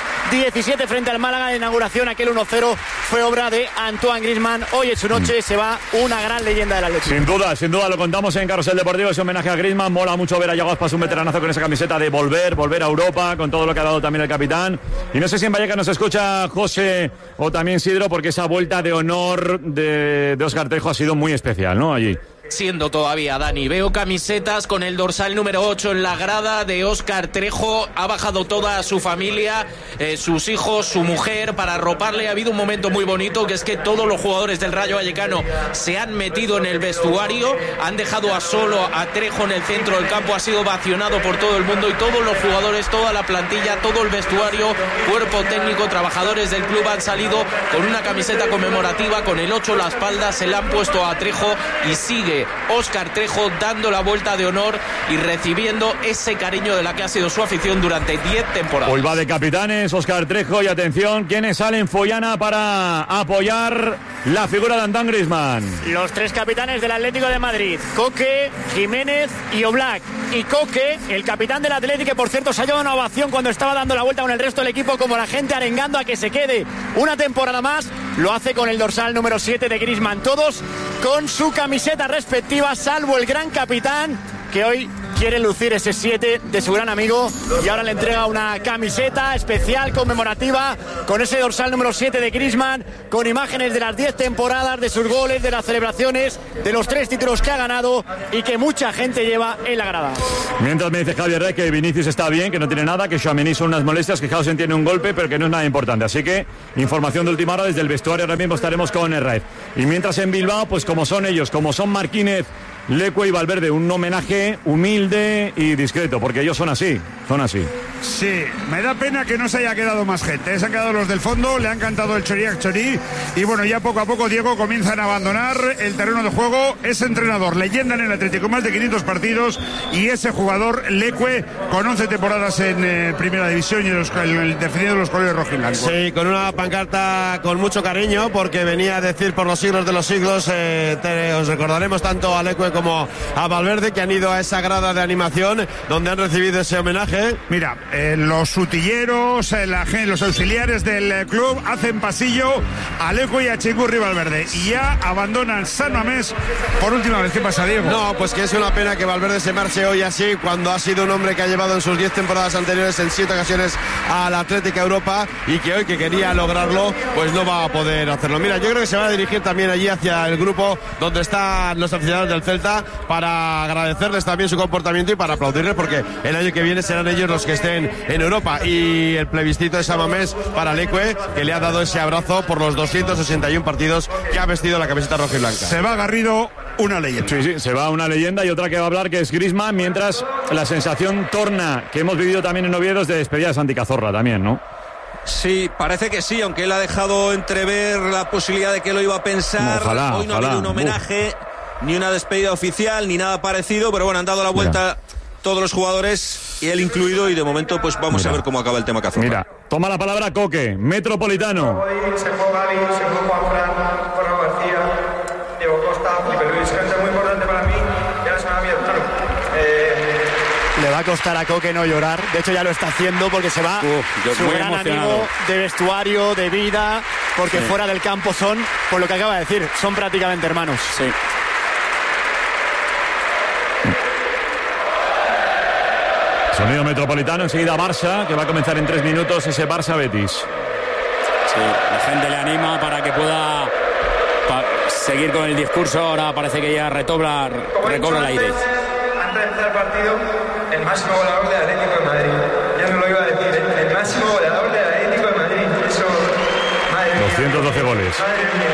2017 frente al Málaga de inauguración, aquel 1-0 fue obra de Antoine Griezmann. Hoy en su noche se va una gran leyenda del Atlético. Sin duda, lo contamos en Carrusel Deportivo, ese homenaje a Griezmann. Mola mucho ver a Yago Aspas, un veteranazo con esa camiseta de volver a Europa, con todo lo que ha dado también el capitán. Y no sé si en Vallecas nos escucha José o también Sidro, porque esa vuelta de honor de Óscar Trejo ha sido muy especial, ¿no? Allí. Siendo todavía, Dani. Veo camisetas con el dorsal número 8 en la grada de Óscar Trejo. Ha bajado toda su familia, sus hijos, su mujer, para arroparle. Ha habido un momento muy bonito, que es que todos los jugadores del Rayo Vallecano se han metido en el vestuario, han dejado a solo a Trejo en el centro del campo, ha sido vacionado por todo el mundo y todos los jugadores, toda la plantilla, todo el vestuario, cuerpo técnico, trabajadores del club han salido con una camiseta conmemorativa, con el 8 en la espalda, se la han puesto a Trejo y sigue Óscar Trejo dando la vuelta de honor y recibiendo ese cariño de la que ha sido su afición durante 10 temporadas. Hoy va de capitanes Óscar Trejo y atención, quienes salen Follana para apoyar la figura de Antoine Griezmann. Los 3 capitanes del Atlético de Madrid, Coque, Jiménez y Oblak. Y Coque, el capitán del Atlético, que por cierto se ha llevado una ovación cuando estaba dando la vuelta con el resto del equipo, como la gente arengando a que se quede una temporada más, lo hace con el dorsal número 7 de Griezmann. Todos con su camiseta respectiva, salvo el gran capitán, que hoy quiere lucir ese 7 de su gran amigo y ahora le entrega una camiseta especial conmemorativa con ese dorsal número 7 de Griezmann, con imágenes de las 10 temporadas, de sus goles, de las celebraciones, de los 3 títulos que ha ganado y que mucha gente lleva en la grada. Mientras me dice Javier Rey que Vinicius está bien, que no tiene nada, que Tchouaméni son unas molestias, que Hausen tiene un golpe, pero que no es nada importante. Así que información de última hora desde el vestuario. Ahora mismo estaremos con Herraiz. Y mientras en Bilbao, pues como son ellos, como son Marquínez, Lecue y Valverde, un homenaje humilde y discreto, porque ellos son así, Sí, me da pena que no se haya quedado más gente. Se han quedado los del fondo, le han cantado el Choriac Chorí y bueno, ya poco a poco, Diego, comienzan a abandonar el terreno de juego. Es entrenador, leyenda en el Atlético, más de 500 partidos, y ese jugador, Lecue, con 11 temporadas en Primera División y defendiendo los colores rojiblancos. Sí, con una pancarta con mucho cariño, porque venía a decir por los siglos de los siglos, os recordaremos tanto a Lecue como a Valverde, que han ido a esa grada de animación donde han recibido ese homenaje. Mira, los sutilleros, los auxiliares del club hacen pasillo a Lecue y a Chingurri Valverde y ya abandonan San Mamés por última vez. ¿Qué pasa, Diego? No, pues que es una pena que Valverde se marche hoy así, cuando ha sido un hombre que ha llevado en sus 10 temporadas anteriores en 7 ocasiones a la Atlética Europa, y que hoy, que quería lograrlo, pues no va a poder hacerlo. Mira, yo creo que se va a dirigir también allí hacia el grupo donde están los aficionados del Celta, para agradecerles también su comportamiento y para aplaudirles, porque el año que viene serán ellos los que estén en Europa. Y el plebiscito de San Mamés para Lecue, que le ha dado ese abrazo por los 261 partidos que ha vestido la camiseta roja y blanca. Se va Garrido, una leyenda. Sí, se va una leyenda, y otra que va a hablar, que es Griezmann, mientras la sensación torna, que hemos vivido también en Oviedo, de despedida de Santi Cazorla también, ¿no? Sí, parece que sí, aunque él ha dejado entrever la posibilidad de que lo iba a pensar. Hoy no ha habido un homenaje, ni una despedida oficial, ni nada parecido, pero bueno, han dado la vuelta todos los jugadores, y él incluido, y de momento pues vamos a ver cómo acaba el tema Cazorla. Mira, toma la palabra Coque, Metropolitano. Se fue Gavi, se fue Juanfran, Corro García, Diego Costa, Felipe Luis, gente muy importante para mí, y ahora se me ha abierto. Le va a costar a Coque no llorar, de hecho ya lo está haciendo, porque se va su gran amigo de vestuario, de vida, porque fuera del campo son, por lo que acaba de decir, son prácticamente hermanos. Sí. Sonido Metropolitano, enseguida Barça, que va a comenzar en 3 minutos ese Barça-Betis. Sí, la gente le anima para que pueda seguir con el discurso. Ahora parece que ya recobra el aire. Antes de empezar el partido, el máximo goleador del Atlético de Madrid. Ya no lo iba a decir, el máximo goleador del Atlético de Madrid. Eso, madre mía. 212 goles. Madre mía.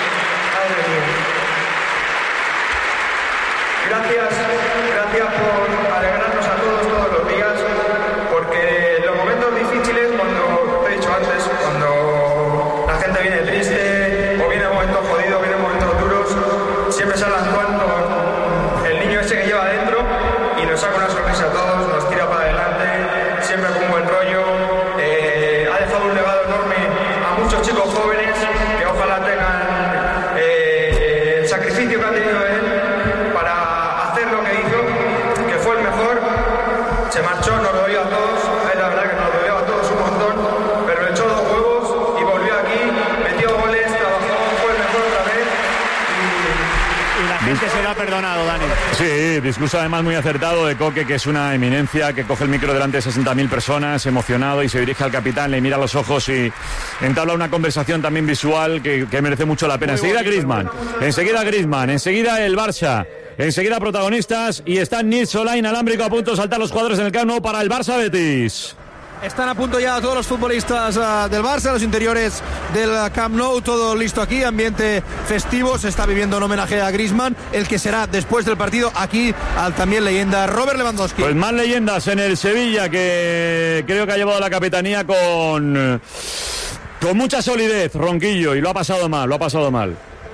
Gracias por alegrarnos a todos los días, porque los momentos difíciles, cuando te he dicho antes, cuando la gente viene triste o viene momentos jodidos, vienen momentos duros, siempre sale Antoine con el niño ese que lleva dentro y nos saca una sonrisa a todos, nos tira para adelante, siempre con un buen rollo. Ha dejado un legado enorme a muchos chicos jóvenes que ojalá tengan el sacrificio que ha tenido él para hacer lo que hizo, que fue el mejor. Se marchó, nos dolió a todos, es la verdad que nos dolió a todos un montón, pero le echó 2 huevos y volvió aquí, metió goles, trabajó, fue el mejor otra vez y la gente se lo ha perdonado, Dani. Sí, discurso además muy acertado de Coque, que es una eminencia, que coge el micro delante de 60.000 personas, emocionado, y se dirige al capitán, le mira a los ojos y entabla una conversación también visual que merece mucho la pena. Enseguida Griezmann, enseguida el Barça, enseguida protagonistas, y está Nils Solá inalámbrico a punto de saltar los jugadores en el Camp Nou para el Barça-Betis. Están a punto ya todos los futbolistas del Barça, los interiores del Camp Nou, todo listo aquí, ambiente festivo, se está viviendo un homenaje a Griezmann, el que será después del partido aquí al también leyenda Robert Lewandowski. Pues más leyendas en el Sevilla, que creo que ha llevado la capitanía con mucha solidez, Ronquillo, y lo ha pasado mal.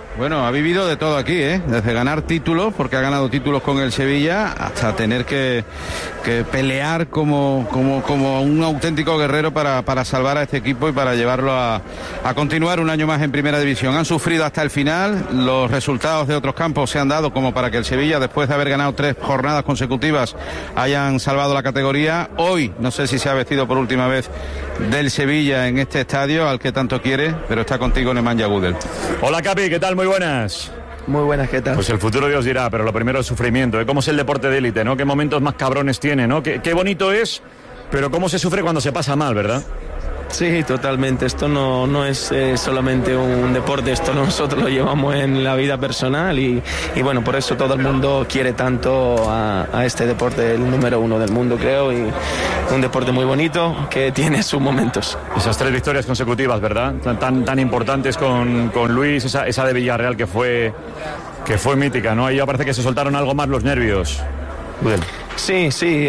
Bueno, ha vivido de todo aquí, desde ganar títulos, porque ha ganado títulos con el Sevilla, hasta tener que pelear como un auténtico guerrero para salvar a este equipo y para llevarlo a continuar un año más en Primera División. Han sufrido hasta el final, los resultados de otros campos se han dado como para que el Sevilla, después de haber ganado 3 jornadas consecutivas, hayan salvado la categoría. Hoy, no sé si se ha vestido por última vez del Sevilla en este estadio al que tanto quiere, pero está contigo Nemanja Gudel. Hola Capi, ¿qué tal? Muy buenas. Muy buenas, ¿qué tal? Pues el futuro Dios dirá, pero lo primero es sufrimiento, ¿Cómo es el deporte de élite, ¿no? Qué momentos más cabrones tiene, ¿no? Qué bonito es, pero cómo se sufre cuando se pasa mal, ¿verdad? Sí, totalmente. Esto no es solamente un deporte, esto nosotros lo llevamos en la vida personal y bueno, por eso todo el mundo quiere tanto a este deporte, el número 1 del mundo, creo, y un deporte muy bonito que tiene sus momentos. Esas 3 victorias consecutivas, ¿verdad? Tan importantes con Luis, esa de Villarreal que fue mítica, ¿no? Ahí ya parece que se soltaron algo más los nervios. Bien. Sí,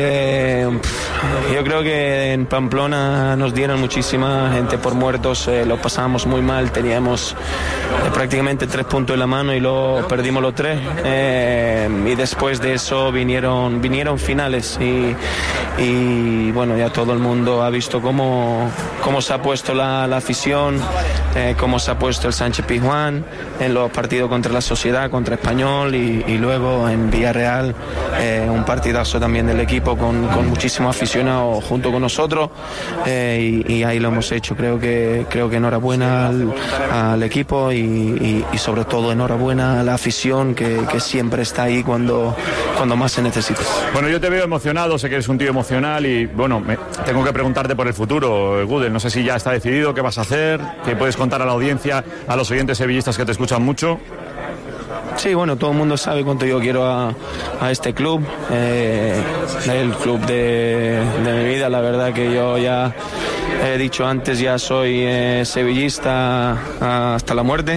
yo creo que en Pamplona nos dieron muchísima gente por muertos, lo pasamos muy mal, teníamos prácticamente 3 puntos en la mano y lo perdimos los 3, y después de eso vinieron finales y bueno, ya todo el mundo ha visto cómo se ha puesto la afición, cómo se ha puesto el Sánchez Pizjuán en los partidos contra la Sociedad, contra Español y luego en Villarreal, un partidazo también del equipo con muchísimos aficionados junto con nosotros, y ahí lo hemos hecho. Creo que enhorabuena al equipo y sobre todo enhorabuena a la afición que siempre está ahí cuando más se necesita. Bueno, yo te veo emocionado, sé que eres un tío emocional y bueno, tengo que preguntarte por el futuro, Gudel. No sé si ya está decidido qué vas a hacer, qué puedes contar a la audiencia, a los oyentes sevillistas que te escuchan mucho. Sí, bueno, todo el mundo sabe cuánto yo quiero a este club, el club de mi vida. La verdad que yo ya he dicho antes, ya soy sevillista hasta la muerte.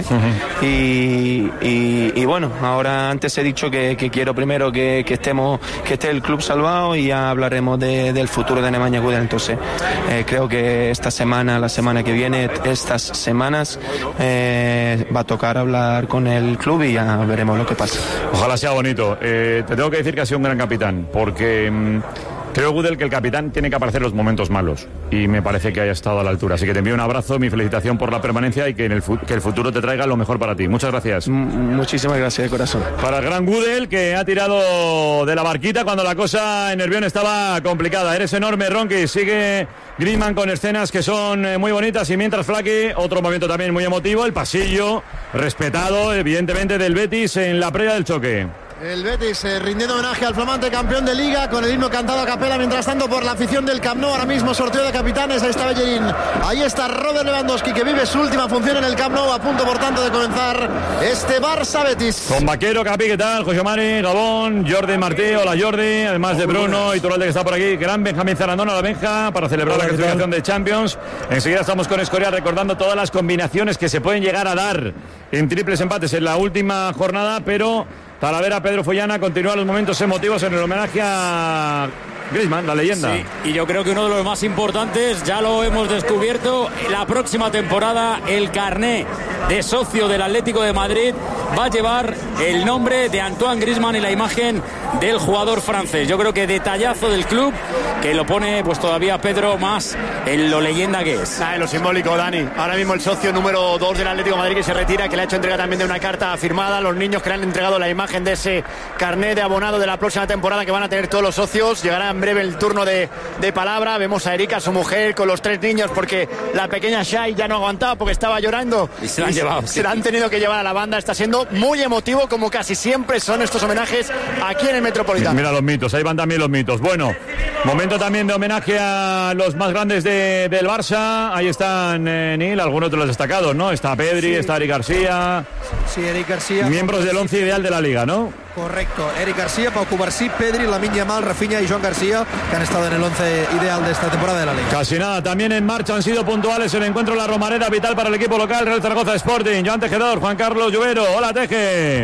Y bueno, ahora antes he dicho que quiero primero que esté el club salvado y ya hablaremos del futuro de Nemanja Gudel. Entonces creo que esta semana, la semana que viene, estas semanas va a tocar hablar con el club y ya veremos lo que pasa. Ojalá sea bonito. Te tengo que decir que ha sido un gran capitán, porque creo, Gudel, que el capitán tiene que aparecer en los momentos malos y me parece que haya estado a la altura. Así que te envío un abrazo, mi felicitación por la permanencia y que el futuro te traiga lo mejor para ti. Muchas gracias. Muchísimas gracias de corazón. Para el gran Gudel, que ha tirado de la barquita cuando la cosa en Nervión estaba complicada. Eres enorme, Ronqui. Sigue Griezmann con escenas que son muy bonitas y mientras Flaque, otro momento también muy emotivo, el pasillo respetado evidentemente del Betis en la previa del choque. El Betis rindiendo homenaje al flamante campeón de Liga con el himno cantado a capela, mientras tanto por la afición del Camp Nou. Ahora mismo sorteo de capitanes, ahí está Bellerín, ahí está Robert Lewandowski, que vive su última función en el Camp Nou, a punto por tanto de comenzar este Barça-Betis. Con Vaquero, Capi, ¿qué tal? José Mari, Gabón, Jordi Martí, hola Jordi, además de Bruno y Turralde que está por aquí, gran Benjamín Zarandona, la Benja, para celebrar la clasificación de Champions. Enseguida estamos con Escorial recordando todas las combinaciones que se pueden llegar a dar en triples empates en la última jornada, pero Talavera, Pedro Follana, continúa los momentos emotivos en el homenaje a Griezmann, la leyenda. Sí, y yo creo que uno de los más importantes, ya lo hemos descubierto, la próxima temporada el carné de socio del Atlético de Madrid va a llevar el nombre de Antoine Griezmann y la imagen del jugador francés. Yo creo que detallazo del club que lo pone pues todavía Pedro más en lo leyenda que es. En lo simbólico, Dani. Ahora mismo el socio número 2 del Atlético de Madrid que se retira, que le ha hecho entrega también de una carta firmada a los niños que le han entregado la imagen de ese carné de abonado de la próxima temporada que van a tener todos los socios. Llegará en breve el turno de palabra. Vemos a Erika, su mujer, con los 3 niños porque la pequeña Shai ya no aguantaba porque estaba llorando y se la han llevado. Se la han tenido que llevar a la banda. Está siendo muy emotivo, como casi siempre son estos homenajes aquí en el Metropolitano. Mira los mitos, ahí van también los mitos. Bueno, momento también de homenaje a los más grandes del Barça. Ahí están, Nil, algunos de los destacados, ¿no? Está Pedri, sí. Está Eric García. Sí, Eric García. Miembros del 11 ideal de la Liga, ¿no? Correcto, Eric García, Pau Cubarsí, Pedri, Lamine Yamal, Rafinha y Joan García, que han estado en el 11 ideal de esta temporada de la Liga. Casi nada, también en marcha han sido puntuales el encuentro de la Romareda, vital para el equipo local, Real Zaragoza Sporting. Joan Tejedor, Juan Carlos Lluvero, hola Teje.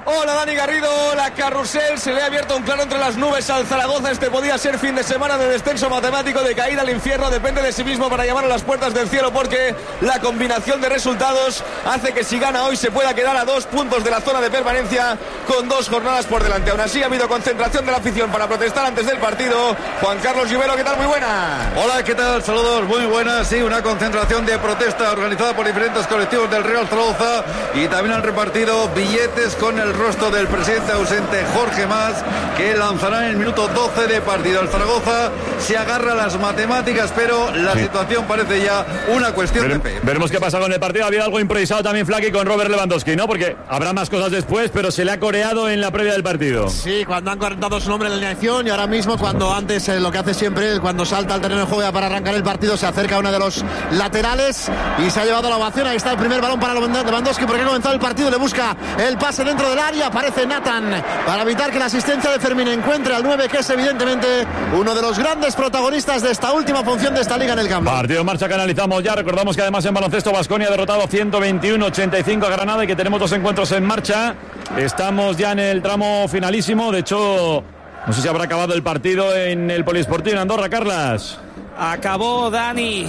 Hola Dani Garrido, la carrusel se le ha abierto un claro entre las nubes al Zaragoza. Este podía ser fin de semana de descenso matemático, de caída al infierno. Depende de sí mismo para llamar a las puertas del cielo, porque la combinación de resultados hace que si gana hoy se pueda quedar a 2 puntos de la zona de permanencia con 2 jornadas por delante. Aún así ha habido concentración de la afición para protestar antes del partido. Juan Carlos Lluvero, ¿qué tal? Muy buena. Hola, ¿qué tal? Saludos, muy buenas. Sí, una concentración de protesta organizada por diferentes colectivos del Real Zaragoza, y también han repartido billetes con el rostro del presidente ausente Jorge Mas, que lanzará en el minuto 12 de partido. El Zaragoza se agarra a las matemáticas, pero la situación parece ya una cuestión de fe. Veremos qué pasa con el partido. Había algo improvisado también, Flaky, con Robert Lewandowski, ¿no? Porque habrá más cosas después, pero se le ha coreado en la previa del partido. Sí, cuando han cortado su nombre en la alineación, y ahora mismo cuando antes lo que hace siempre él, cuando salta al terreno de juego para arrancar el partido, se acerca a uno de los laterales y se ha llevado la ovación. Ahí está el primer balón para Lewandowski, porque ha comenzado el partido, le busca el pase dentro del área, aparece Nathan para evitar que la asistencia de Fermín encuentre al 9, que es evidentemente uno de los grandes protagonistas de esta última función de esta liga en el campo. Partido en marcha que analizamos ya. Recordamos que además en baloncesto Baskonia ha derrotado 121-85 a Granada y que tenemos 2 encuentros en marcha. Estamos ya en el tramo finalísimo. De hecho, no sé si habrá acabado el partido en el Polideportivo en Andorra, Carlas. Acabó, Dani,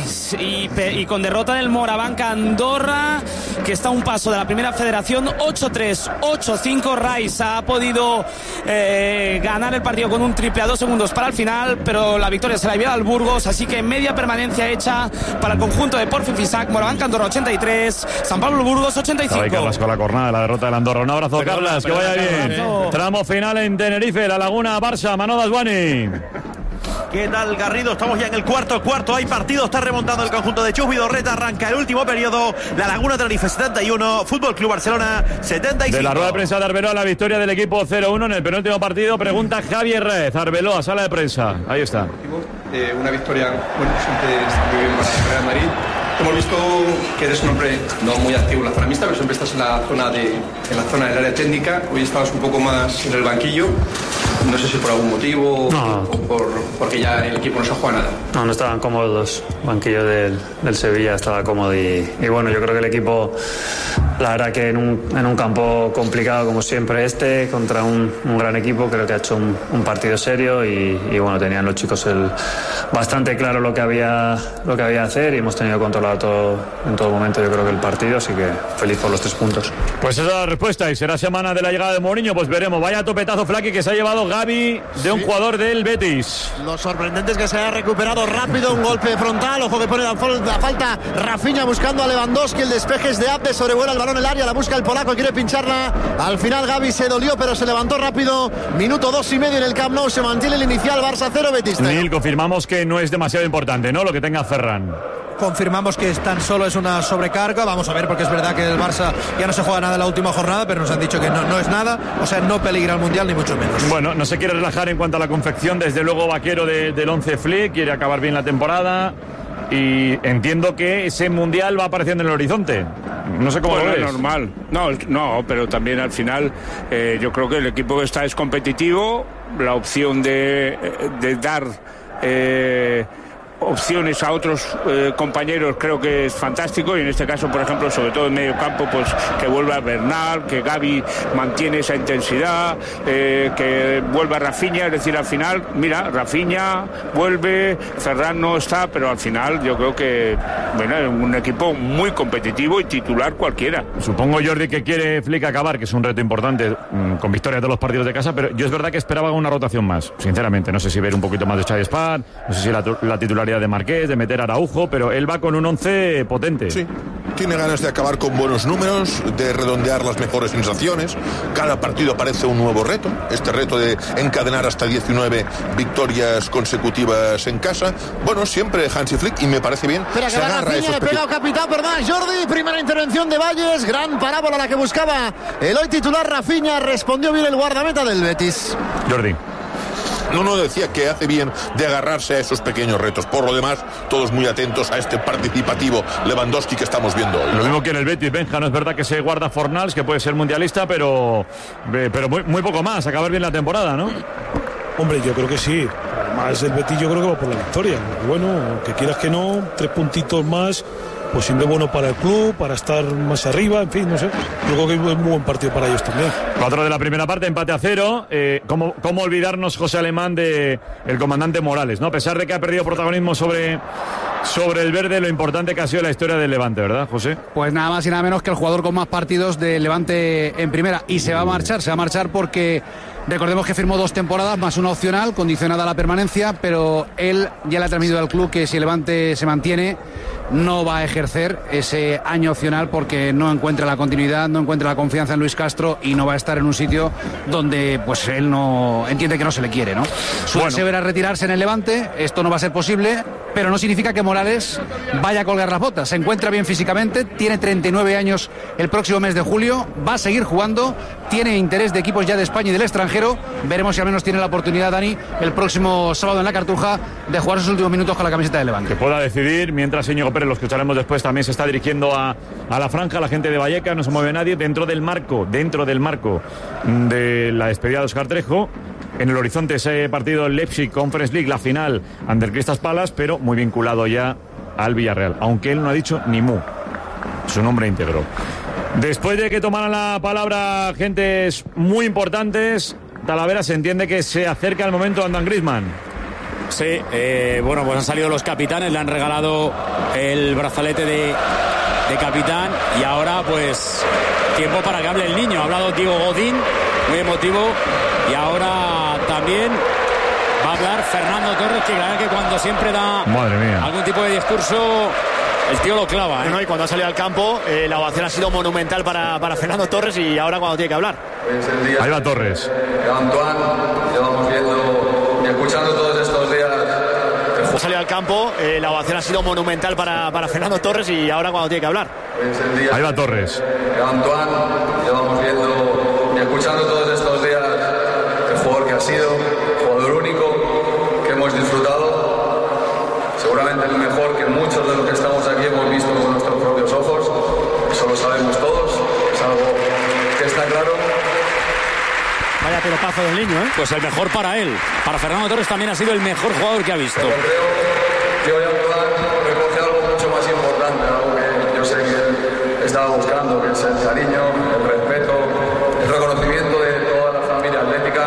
y con derrota del Morabanca Andorra, que está a un paso de la primera federación. 8-3, 8-5. Rice ha podido ganar el partido con un triple a 2 segundos para el final, pero la victoria se la lleva al Burgos, así que media permanencia hecha para el conjunto de Porfi Fisac. Morabanca Andorra 83, San Pablo Burgos 85. Carlas con la jornada de la derrota del Andorra. Un abrazo, Carlas, que vaya bien. Tramo final en Tenerife, La Laguna, Barça, Manolo Dasguani. ¿Qué tal, Garrido? Estamos ya en el cuarto. Hay partido, está remontando el conjunto de Chus Vidorreta. Arranca el último periodo. La Laguna Tenerife 71, Fútbol Club Barcelona 75. De la rueda de prensa de Arbeloa, la victoria del equipo 0-1 en el penúltimo partido. Pregunta Javier Rez, Arbeloa, sala de prensa. Ahí está. Una victoria, bueno, siempre está muy bien para el Real Madrid. Hemos visto que eres un hombre no muy activo en la zona mixta, pero siempre estás en la zona del área técnica. Hoy estabas un poco más en el banquillo. No sé si por algún motivo o porque ya el equipo no se juega nada. No estaban cómodos. El banquillo del Sevilla estaba cómodo y bueno, yo creo que el equipo, la verdad que en un campo complicado como siempre contra un gran equipo, creo que ha hecho un partido serio y bueno, tenían los chicos bastante claro lo que había que hacer y hemos tenido controlado en todo momento, yo creo que el partido, así que feliz por los 3 puntos. Pues esa es la respuesta y será semana de la llegada de Mourinho, pues veremos. Vaya topetazo, Flaky, que se ha llevado Gavi de un jugador del Betis. Lo sorprendente es que se haya recuperado rápido, un golpe frontal, ojo que pone la falta Rafinha buscando a Lewandowski, el despeje es de Abde, sobrevuela el balón en el área, la busca el polaco, quiere pincharla, al final Gavi se dolió pero se levantó rápido, minuto 2,5 en el Camp Nou, se mantiene el inicial, Barça 0, Betis 0. Neil, confirmamos que no es demasiado importante, ¿no?, lo que tenga Ferran. Confirmamos que tan solo es una sobrecarga. Vamos a ver, porque es verdad que el Barça ya no se juega nada en la última jornada, pero nos han dicho que no es nada, o sea, no peligra el Mundial ni mucho menos. Bueno, no se quiere relajar en cuanto a la confección, desde luego Vaquero del 11 Flick, quiere acabar bien la temporada y entiendo que ese Mundial va apareciendo en el horizonte. No sé cómo lo ves. Normal. No, pero también al final yo creo que el equipo que está es competitivo, la opción de dar opciones a otros compañeros creo que es fantástico, y en este caso, por ejemplo, sobre todo en medio campo, pues que vuelva Bernal, que Gavi mantiene esa intensidad, que vuelva Rafinha, es decir, al final, mira, Rafinha vuelve, Ferran no está, pero al final yo creo que, bueno, es un equipo muy competitivo y titular cualquiera. Supongo, Jordi, que quiere Flick acabar, que es un reto importante, con victoria de todos los partidos de casa, pero yo es verdad que esperaba una rotación más, sinceramente. No sé si ver un poquito más de Xavi Spar, no sé si la titularidad de Marqués, de meter a Araujo, pero él va con un 11 potente. Sí, tiene ganas de acabar con buenos números, de redondear las mejores sensaciones. Cada partido parece un nuevo reto, este reto de encadenar hasta 19 victorias consecutivas en casa. Bueno, siempre Hansi Flick, y me parece bien. Espera, que va Rafinha, le pega al capitán, perdón, Jordi, primera intervención de Valles, gran parábola la que buscaba el hoy titular Rafinha, respondió bien el guardameta del Betis. Jordi. No, decía que hace bien de agarrarse a esos pequeños retos. Por lo demás, todos muy atentos a este participativo Lewandowski que estamos viendo hoy, ¿no? Lo mismo que en el Betis, Benja, no es verdad que se guarda Fornals, que puede ser mundialista, pero muy poco más, acabar bien la temporada, ¿no? Hombre, yo creo que sí. Además, el Betis yo creo que va por la victoria. Bueno, que quieras que no, 3 puntitos más pues siempre bueno para el club, para estar más arriba, en fin, no sé. Yo creo que es un muy buen partido para ellos también. 4 de la primera parte, empate a 0. ¿Cómo olvidarnos, José Alemán, de el comandante Morales, ¿no? A pesar de que ha perdido protagonismo sobre el verde, lo importante que ha sido la historia del Levante, ¿verdad, José? Pues nada más y nada menos que el jugador con más partidos del Levante en primera. Y se va a marchar porque recordemos que firmó 2 temporadas más una opcional condicionada a la permanencia, pero él ya le ha transmitido al club que si el Levante se mantiene no va a ejercer ese año opcional porque no encuentra la continuidad, no encuentra la confianza en Luis Castro y no va a estar en un sitio donde pues él no entiende que no se le quiere, ¿no? Su deseo era retirarse en el Levante, esto no va a ser posible, pero no significa que Morales vaya a colgar las botas. Se encuentra bien físicamente, tiene 39 años el próximo mes de julio, va a seguir jugando, tiene interés de equipos ya de España y del extranjero. Veremos si al menos tiene la oportunidad, Dani, el próximo sábado en la Cartuja de jugar sus últimos minutos con la camiseta de Levante. Que pueda decidir, mientras Íñigo Pérez, lo escucharemos después, también se está dirigiendo a la franja, la gente de Vallecas, no se mueve nadie, dentro del marco de la despedida de Óscar Trejo. En el horizonte ese partido Leipzig Conference League, la final ante el Crystal Palace, pero muy vinculado ya al Villarreal, aunque él no ha dicho ni mu, su nombre íntegro. Después de que tomaran la palabra gentes muy importantes, Talavera, se entiende que se acerca el momento de Antoine Griezmann. Sí, bueno, pues han salido los capitanes, le han regalado el brazalete de capitán y ahora pues tiempo para que hable el niño. Ha hablado Diego Godín, muy emotivo, y ahora también va a hablar Fernando Torres, que claro que cuando siempre da algún tipo de discurso el tío lo clava, ¿eh? No, y cuando ha salido al campo la ovación ha sido monumental para Fernando Torres, y ahora cuando tiene que hablar. Ahí va Torres. Antoine, llevamos viendo y escuchando todos estos días. Ha salido al campo, la ovación ha sido monumental para Fernando Torres, y ahora cuando tiene que hablar. Ahí va Torres. Antoine, llevamos viendo y escuchando todos estos días el jugador que ha sido, jugador único, que hemos disfrutado, seguramente el mejor que muchos de los que estamos aquí hemos visto con nuestros propios ojos. Eso lo sabemos todos, es algo que está claro. Vaya pelotazo del niño, ¿eh? Pues el mejor para él. Para Fernando Torres también ha sido el mejor jugador que ha visto. Pero creo que hoy Antoine recoge algo mucho más importante, algo que yo sé que él estaba buscando, que es el cariño, el respeto, el reconocimiento de toda la familia atlética.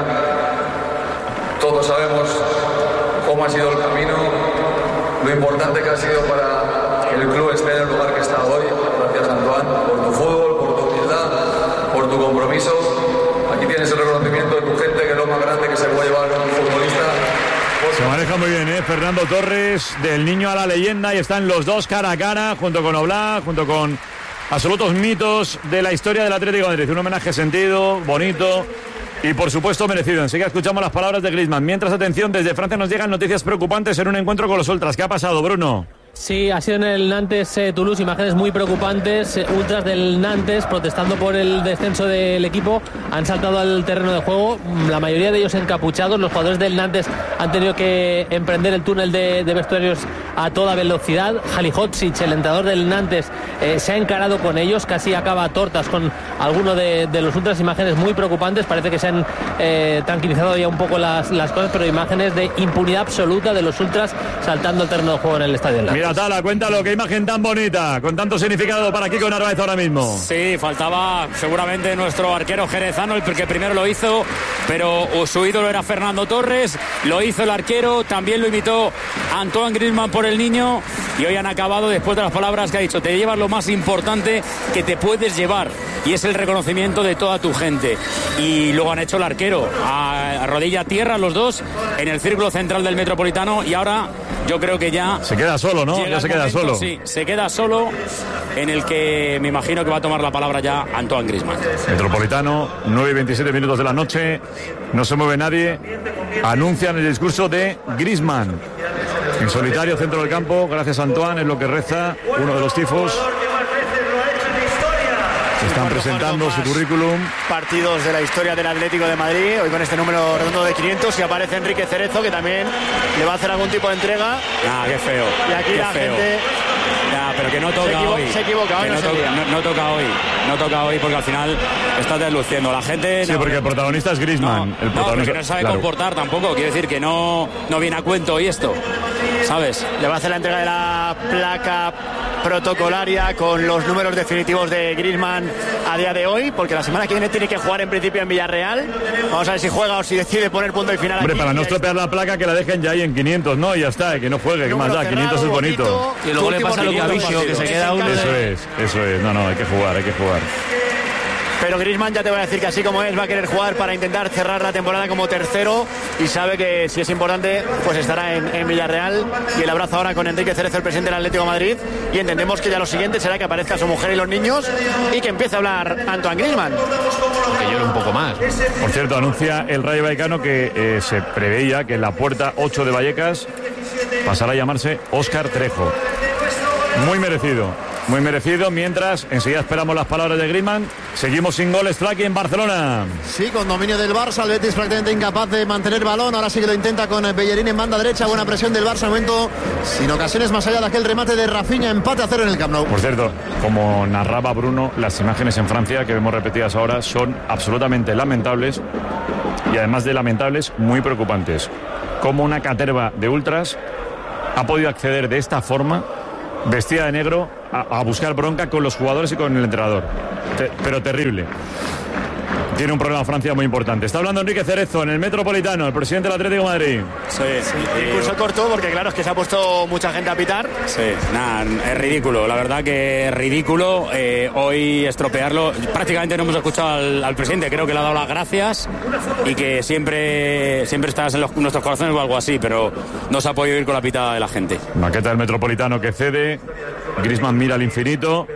Todos sabemos cómo ha sido el camino, lo importante que ha sido para que el club esté en el lugar que está hoy. Gracias, Antoine, por tu fútbol, por tu humildad, por tu compromiso. Aquí tienes el reconocimiento de tu gente, que es lo más grande que se puede llevar un futbolista. Se maneja muy bien, Fernando Torres, del niño a la leyenda, y están los dos cara a cara, junto con Oblak, junto con absolutos mitos de la historia del Atlético de Madrid. Un homenaje sentido, bonito y por supuesto merecido. Enseguida escuchamos las palabras de Griezmann. Mientras, atención, desde Francia nos llegan noticias preocupantes en un encuentro con los ultras. ¿Qué ha pasado, Bruno? Sí, ha sido en el Nantes-Toulouse, imágenes muy preocupantes. Ultras del Nantes protestando por el descenso del equipo han saltado al terreno de juego, la mayoría de ellos encapuchados. Los jugadores del Nantes han tenido que emprender el túnel de vestuarios a toda velocidad. Halilhodzic, el entrenador del Nantes, se ha encarado con ellos, casi acaba a tortas con alguno de los ultras. Imágenes muy preocupantes, parece que se han tranquilizado ya un poco las cosas, pero imágenes de impunidad absoluta de los ultras saltando al terreno de juego en el estadio del Nantes. Mira, Tala, cuéntalo, qué imagen tan bonita, con tanto significado para Kiko Narváez ahora mismo. Sí, faltaba seguramente nuestro arquero jerezano, el que primero lo hizo, pero su ídolo era Fernando Torres, lo hizo el arquero, también lo imitó Antoine Griezmann por el niño, y hoy han acabado, después de las palabras que ha dicho, te llevas lo más importante que te puedes llevar, y es el reconocimiento de toda tu gente. Y luego han hecho el arquero, a rodilla a tierra los dos, en el círculo central del Metropolitano, y ahora yo creo que ya... Se queda solo, ¿no? Ya se queda solo. Sí, se queda solo, en el que me imagino que va a tomar la palabra ya Antoine Griezmann. Metropolitano, 9:27 minutos de la noche, no se mueve nadie, anuncian el discurso de Griezmann. En solitario, centro del campo, gracias Antoine, es lo que reza uno de los tifos. Están presentando su currículum. Partidos de la historia del Atlético de Madrid, hoy con este número redondo de 500, y aparece Enrique Cerezo, que también le va a hacer algún tipo de entrega. Qué feo. Y aquí qué la feo. gente Ya, pero que no toca hoy. Se equivoca hoy, no toca hoy porque al final está desluciendo. La gente... Sí, porque el protagonista es Griezmann. El protagonista, no sabe claro, comportar tampoco. Quiere decir que no viene a cuento hoy esto, ¿sabes? Le va a hacer la entrega de la placa protocolaria con los números definitivos de Griezmann a día de hoy, porque la semana que viene tiene que jugar en principio en Villarreal. Vamos a ver si juega o si decide poner punto y final. Hombre, aquí. para no estropear la placa, que la dejen ya ahí en 500, ¿no? Y ya está, que no juegue, que más da, 500 es bonito. Y luego le pasa lo que a Vicio, que se queda uno. Eso es. No, hay que jugar. Pero Griezmann, ya te voy a decir que así como es, va a querer jugar para intentar cerrar la temporada como tercero y sabe que si es importante, pues estará en Villarreal. Y el abrazo ahora con Enrique Cerezo, el presidente del Atlético de Madrid, y entendemos que ya lo siguiente será que aparezca su mujer y los niños y que empiece a hablar Antoine Griezmann. Que llore un poco más. Por cierto, anuncia el Rayo Vallecano que se preveía que en la puerta 8 de Vallecas pasará a llamarse Óscar Trejo. Muy merecido, mientras enseguida esperamos las palabras de Griezmann. Seguimos sin goles, Flaki, en Barcelona. Sí, con dominio del Barça, el Betis prácticamente incapaz de mantener balón, ahora sí que lo intenta con Bellerín en banda derecha, buena presión del Barça, momento sin ocasiones más allá de aquel remate de Rafinha, empate a 0 en el Camp Nou. Por cierto, como narraba Bruno, las imágenes en Francia que vemos repetidas ahora son absolutamente lamentables y además de lamentables, muy preocupantes. Como una caterva de ultras ha podido acceder de esta forma, vestida de negro, a buscar bronca con los jugadores y con el entrenador. Pero terrible. Tiene un problema Francia muy importante. Está hablando Enrique Cerezo en el Metropolitano, el presidente del Atlético de Madrid. Sí. Impulso corto porque claro, es que se ha puesto mucha gente a pitar. Sí, es ridículo. La verdad que es ridículo hoy estropearlo. Prácticamente no hemos escuchado al presidente. Creo que le ha dado las gracias y que siempre estás en nuestros corazones o algo así, pero no se ha podido ir con la pitada de la gente. Maqueta del Metropolitano que cede. Griezmann mira al infinito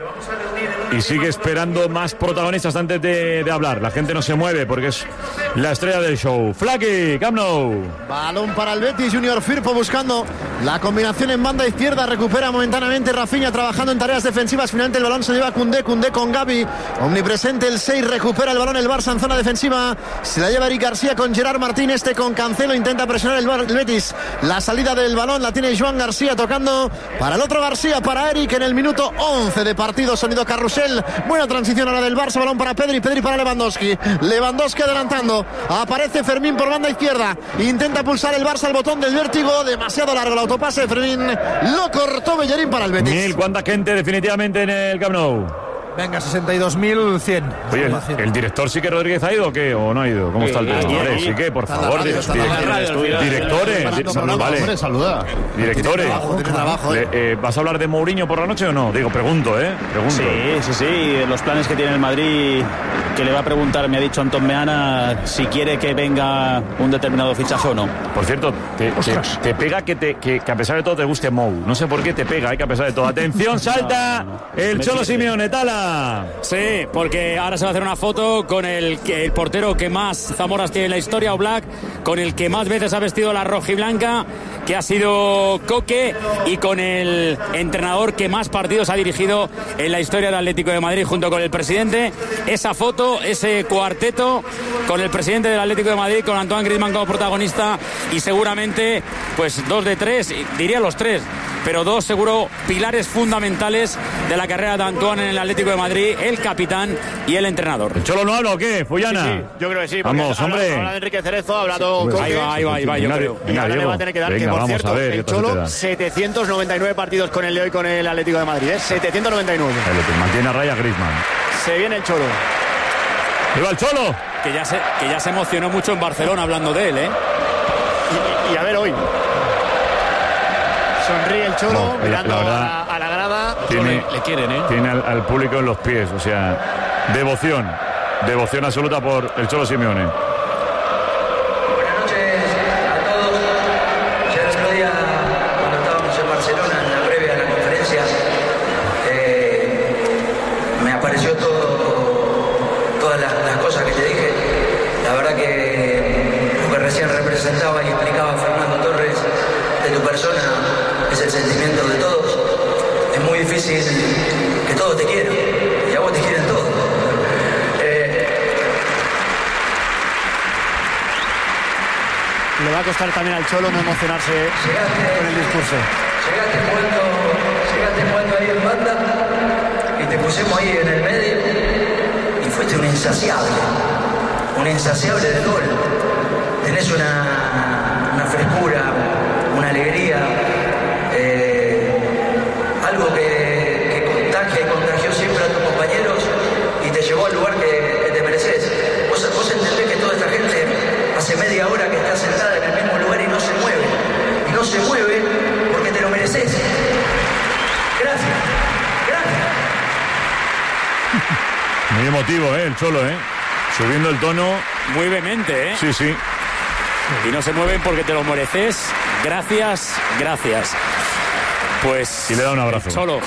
y sigue esperando más protagonistas antes de hablar. La gente no se mueve porque es la estrella del show. Flaki, Camp Nou. Balón para el Betis, Junior Firpo buscando la combinación en banda izquierda, recupera momentáneamente Rafinha trabajando en tareas defensivas, finalmente el balón se lleva Koundé con Gavi, omnipresente el 6, recupera el balón el Barça en zona defensiva, se la lleva Eric García con Gerard Martín, con Cancelo, intenta presionar el Betis, la salida del balón la tiene Joan García tocando para el otro García, para Eric en el minuto 11 de partido, sonido carrusel, buena transición ahora del Barça, balón para Pedri para Lewandowski adelantando, aparece Fermín por banda izquierda, intenta pulsar el Barça el botón del vértigo, demasiado largo el autopase de Fermín, lo cortó Bellerín para el Betis. ¿Cuánta gente definitivamente en el Camp Nou? Venga, 62.100. Oye, ¿el director Sique Rodríguez ha ido o qué? ¿O no ha ido? ¿Cómo está el tema? Sique, por favor. Directores. Vale. Saluda. Directores. ¿Vas a hablar de Mourinho por la noche o no? Digo, pregunto. Sí. Los planes que tiene el Madrid, que le va a preguntar, me ha dicho Antón Meana, si quiere que venga un determinado fichaje o no. Por cierto, te pega que a pesar de todo te guste Mou. No sé por qué te pega, que a pesar de todo. Atención, salta el Cholo Simeone, Tala. Sí, porque ahora se va a hacer una foto con el portero que más Zamoras tiene en la historia, Oblak, con el que más veces ha vestido la rojiblanca, que ha sido Coque, y con el entrenador que más partidos ha dirigido en la historia del Atlético de Madrid, junto con el presidente. Esa foto, ese cuarteto con el presidente del Atlético de Madrid, con Antoine Griezmann como protagonista, y seguramente pues 2 de 3, diría los 3, pero 2 seguro pilares fundamentales de la carrera de Antoine en el Atlético de Madrid, el capitán y el entrenador. ¿El Cholo no habla o qué, Fullana? Sí, yo creo que sí. Vamos, hombre. Habla de Enrique Cerezo, ha hablado con... Ahí va, yo creo. Y ahora le va a tener que dar, que por cierto, el Cholo, 799 partidos con el de hoy con el Atlético de Madrid, 799. Mantiene a raya Griezmann. Se viene el Cholo. ¡Viva el Cholo! Que ya se emocionó mucho en Barcelona hablando de él, Y a ver hoy. Sonríe el Cholo, mirando a la grada. Le quieren, Tiene al público en los pies, o sea, devoción absoluta por el Cholo Simeone. Buenas noches a todos. Ya el otro día, cuando estábamos en Barcelona, en la previa de la conferencia, me apareció todas las cosas que te dije. La verdad que lo que recién representaba y explicaba Fernando Torres de tu persona es el sentimiento de todos. Es muy difícil que todos te quieran, y a vos te quieren todos. Le va a costar también al Cholo no emocionarse con el discurso. Llegaste muerto ahí en banda y te pusimos ahí en el medio y fuiste un insaciable del gol. Tenés una frescura, una alegría, algo que contagia y contagió siempre a tus compañeros y te llevó al lugar que te mereces. Vos entendés que toda esta gente hace media hora que está sentada en el mismo lugar y no se mueve. Y no se mueve porque te lo mereces. Gracias. Muy emotivo, el Cholo, subiendo el tono. Muy vehemente, Sí. Y no se mueven porque te lo mereces. Gracias. Pues... Y le da un abrazo. Cholo.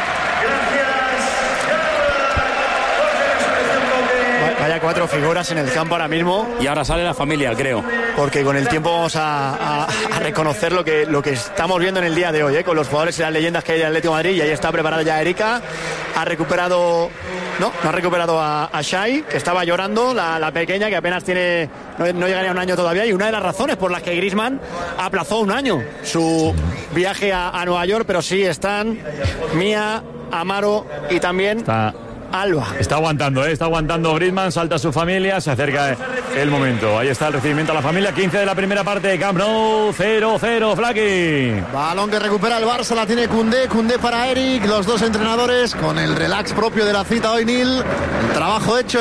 Vaya 4 figuras en el campo ahora mismo. Y ahora sale la familia, creo. Porque con el tiempo vamos a reconocer lo que estamos viendo en el día de hoy, con los jugadores y las leyendas que hay del Atlético de Madrid. Y ahí está preparada ya Erika. Ha recuperado... No ha recuperado a Shai, que estaba llorando, la pequeña, que apenas tiene... No llegaría a un año todavía. Y una de las razones por las que Griezmann aplazó un año su viaje a Nueva York. Pero sí están Mía, Amaro y también... Alba. Está aguantando Griezmann, salta su familia, se acerca el momento. Ahí está el recibimiento a la familia, 15 de la primera parte de Camp Nou, 0-0, Flaky. Balón que recupera el Barça, la tiene Koundé para Eric, los dos entrenadores con el relax propio de la cita hoy, Nil. El trabajo hecho.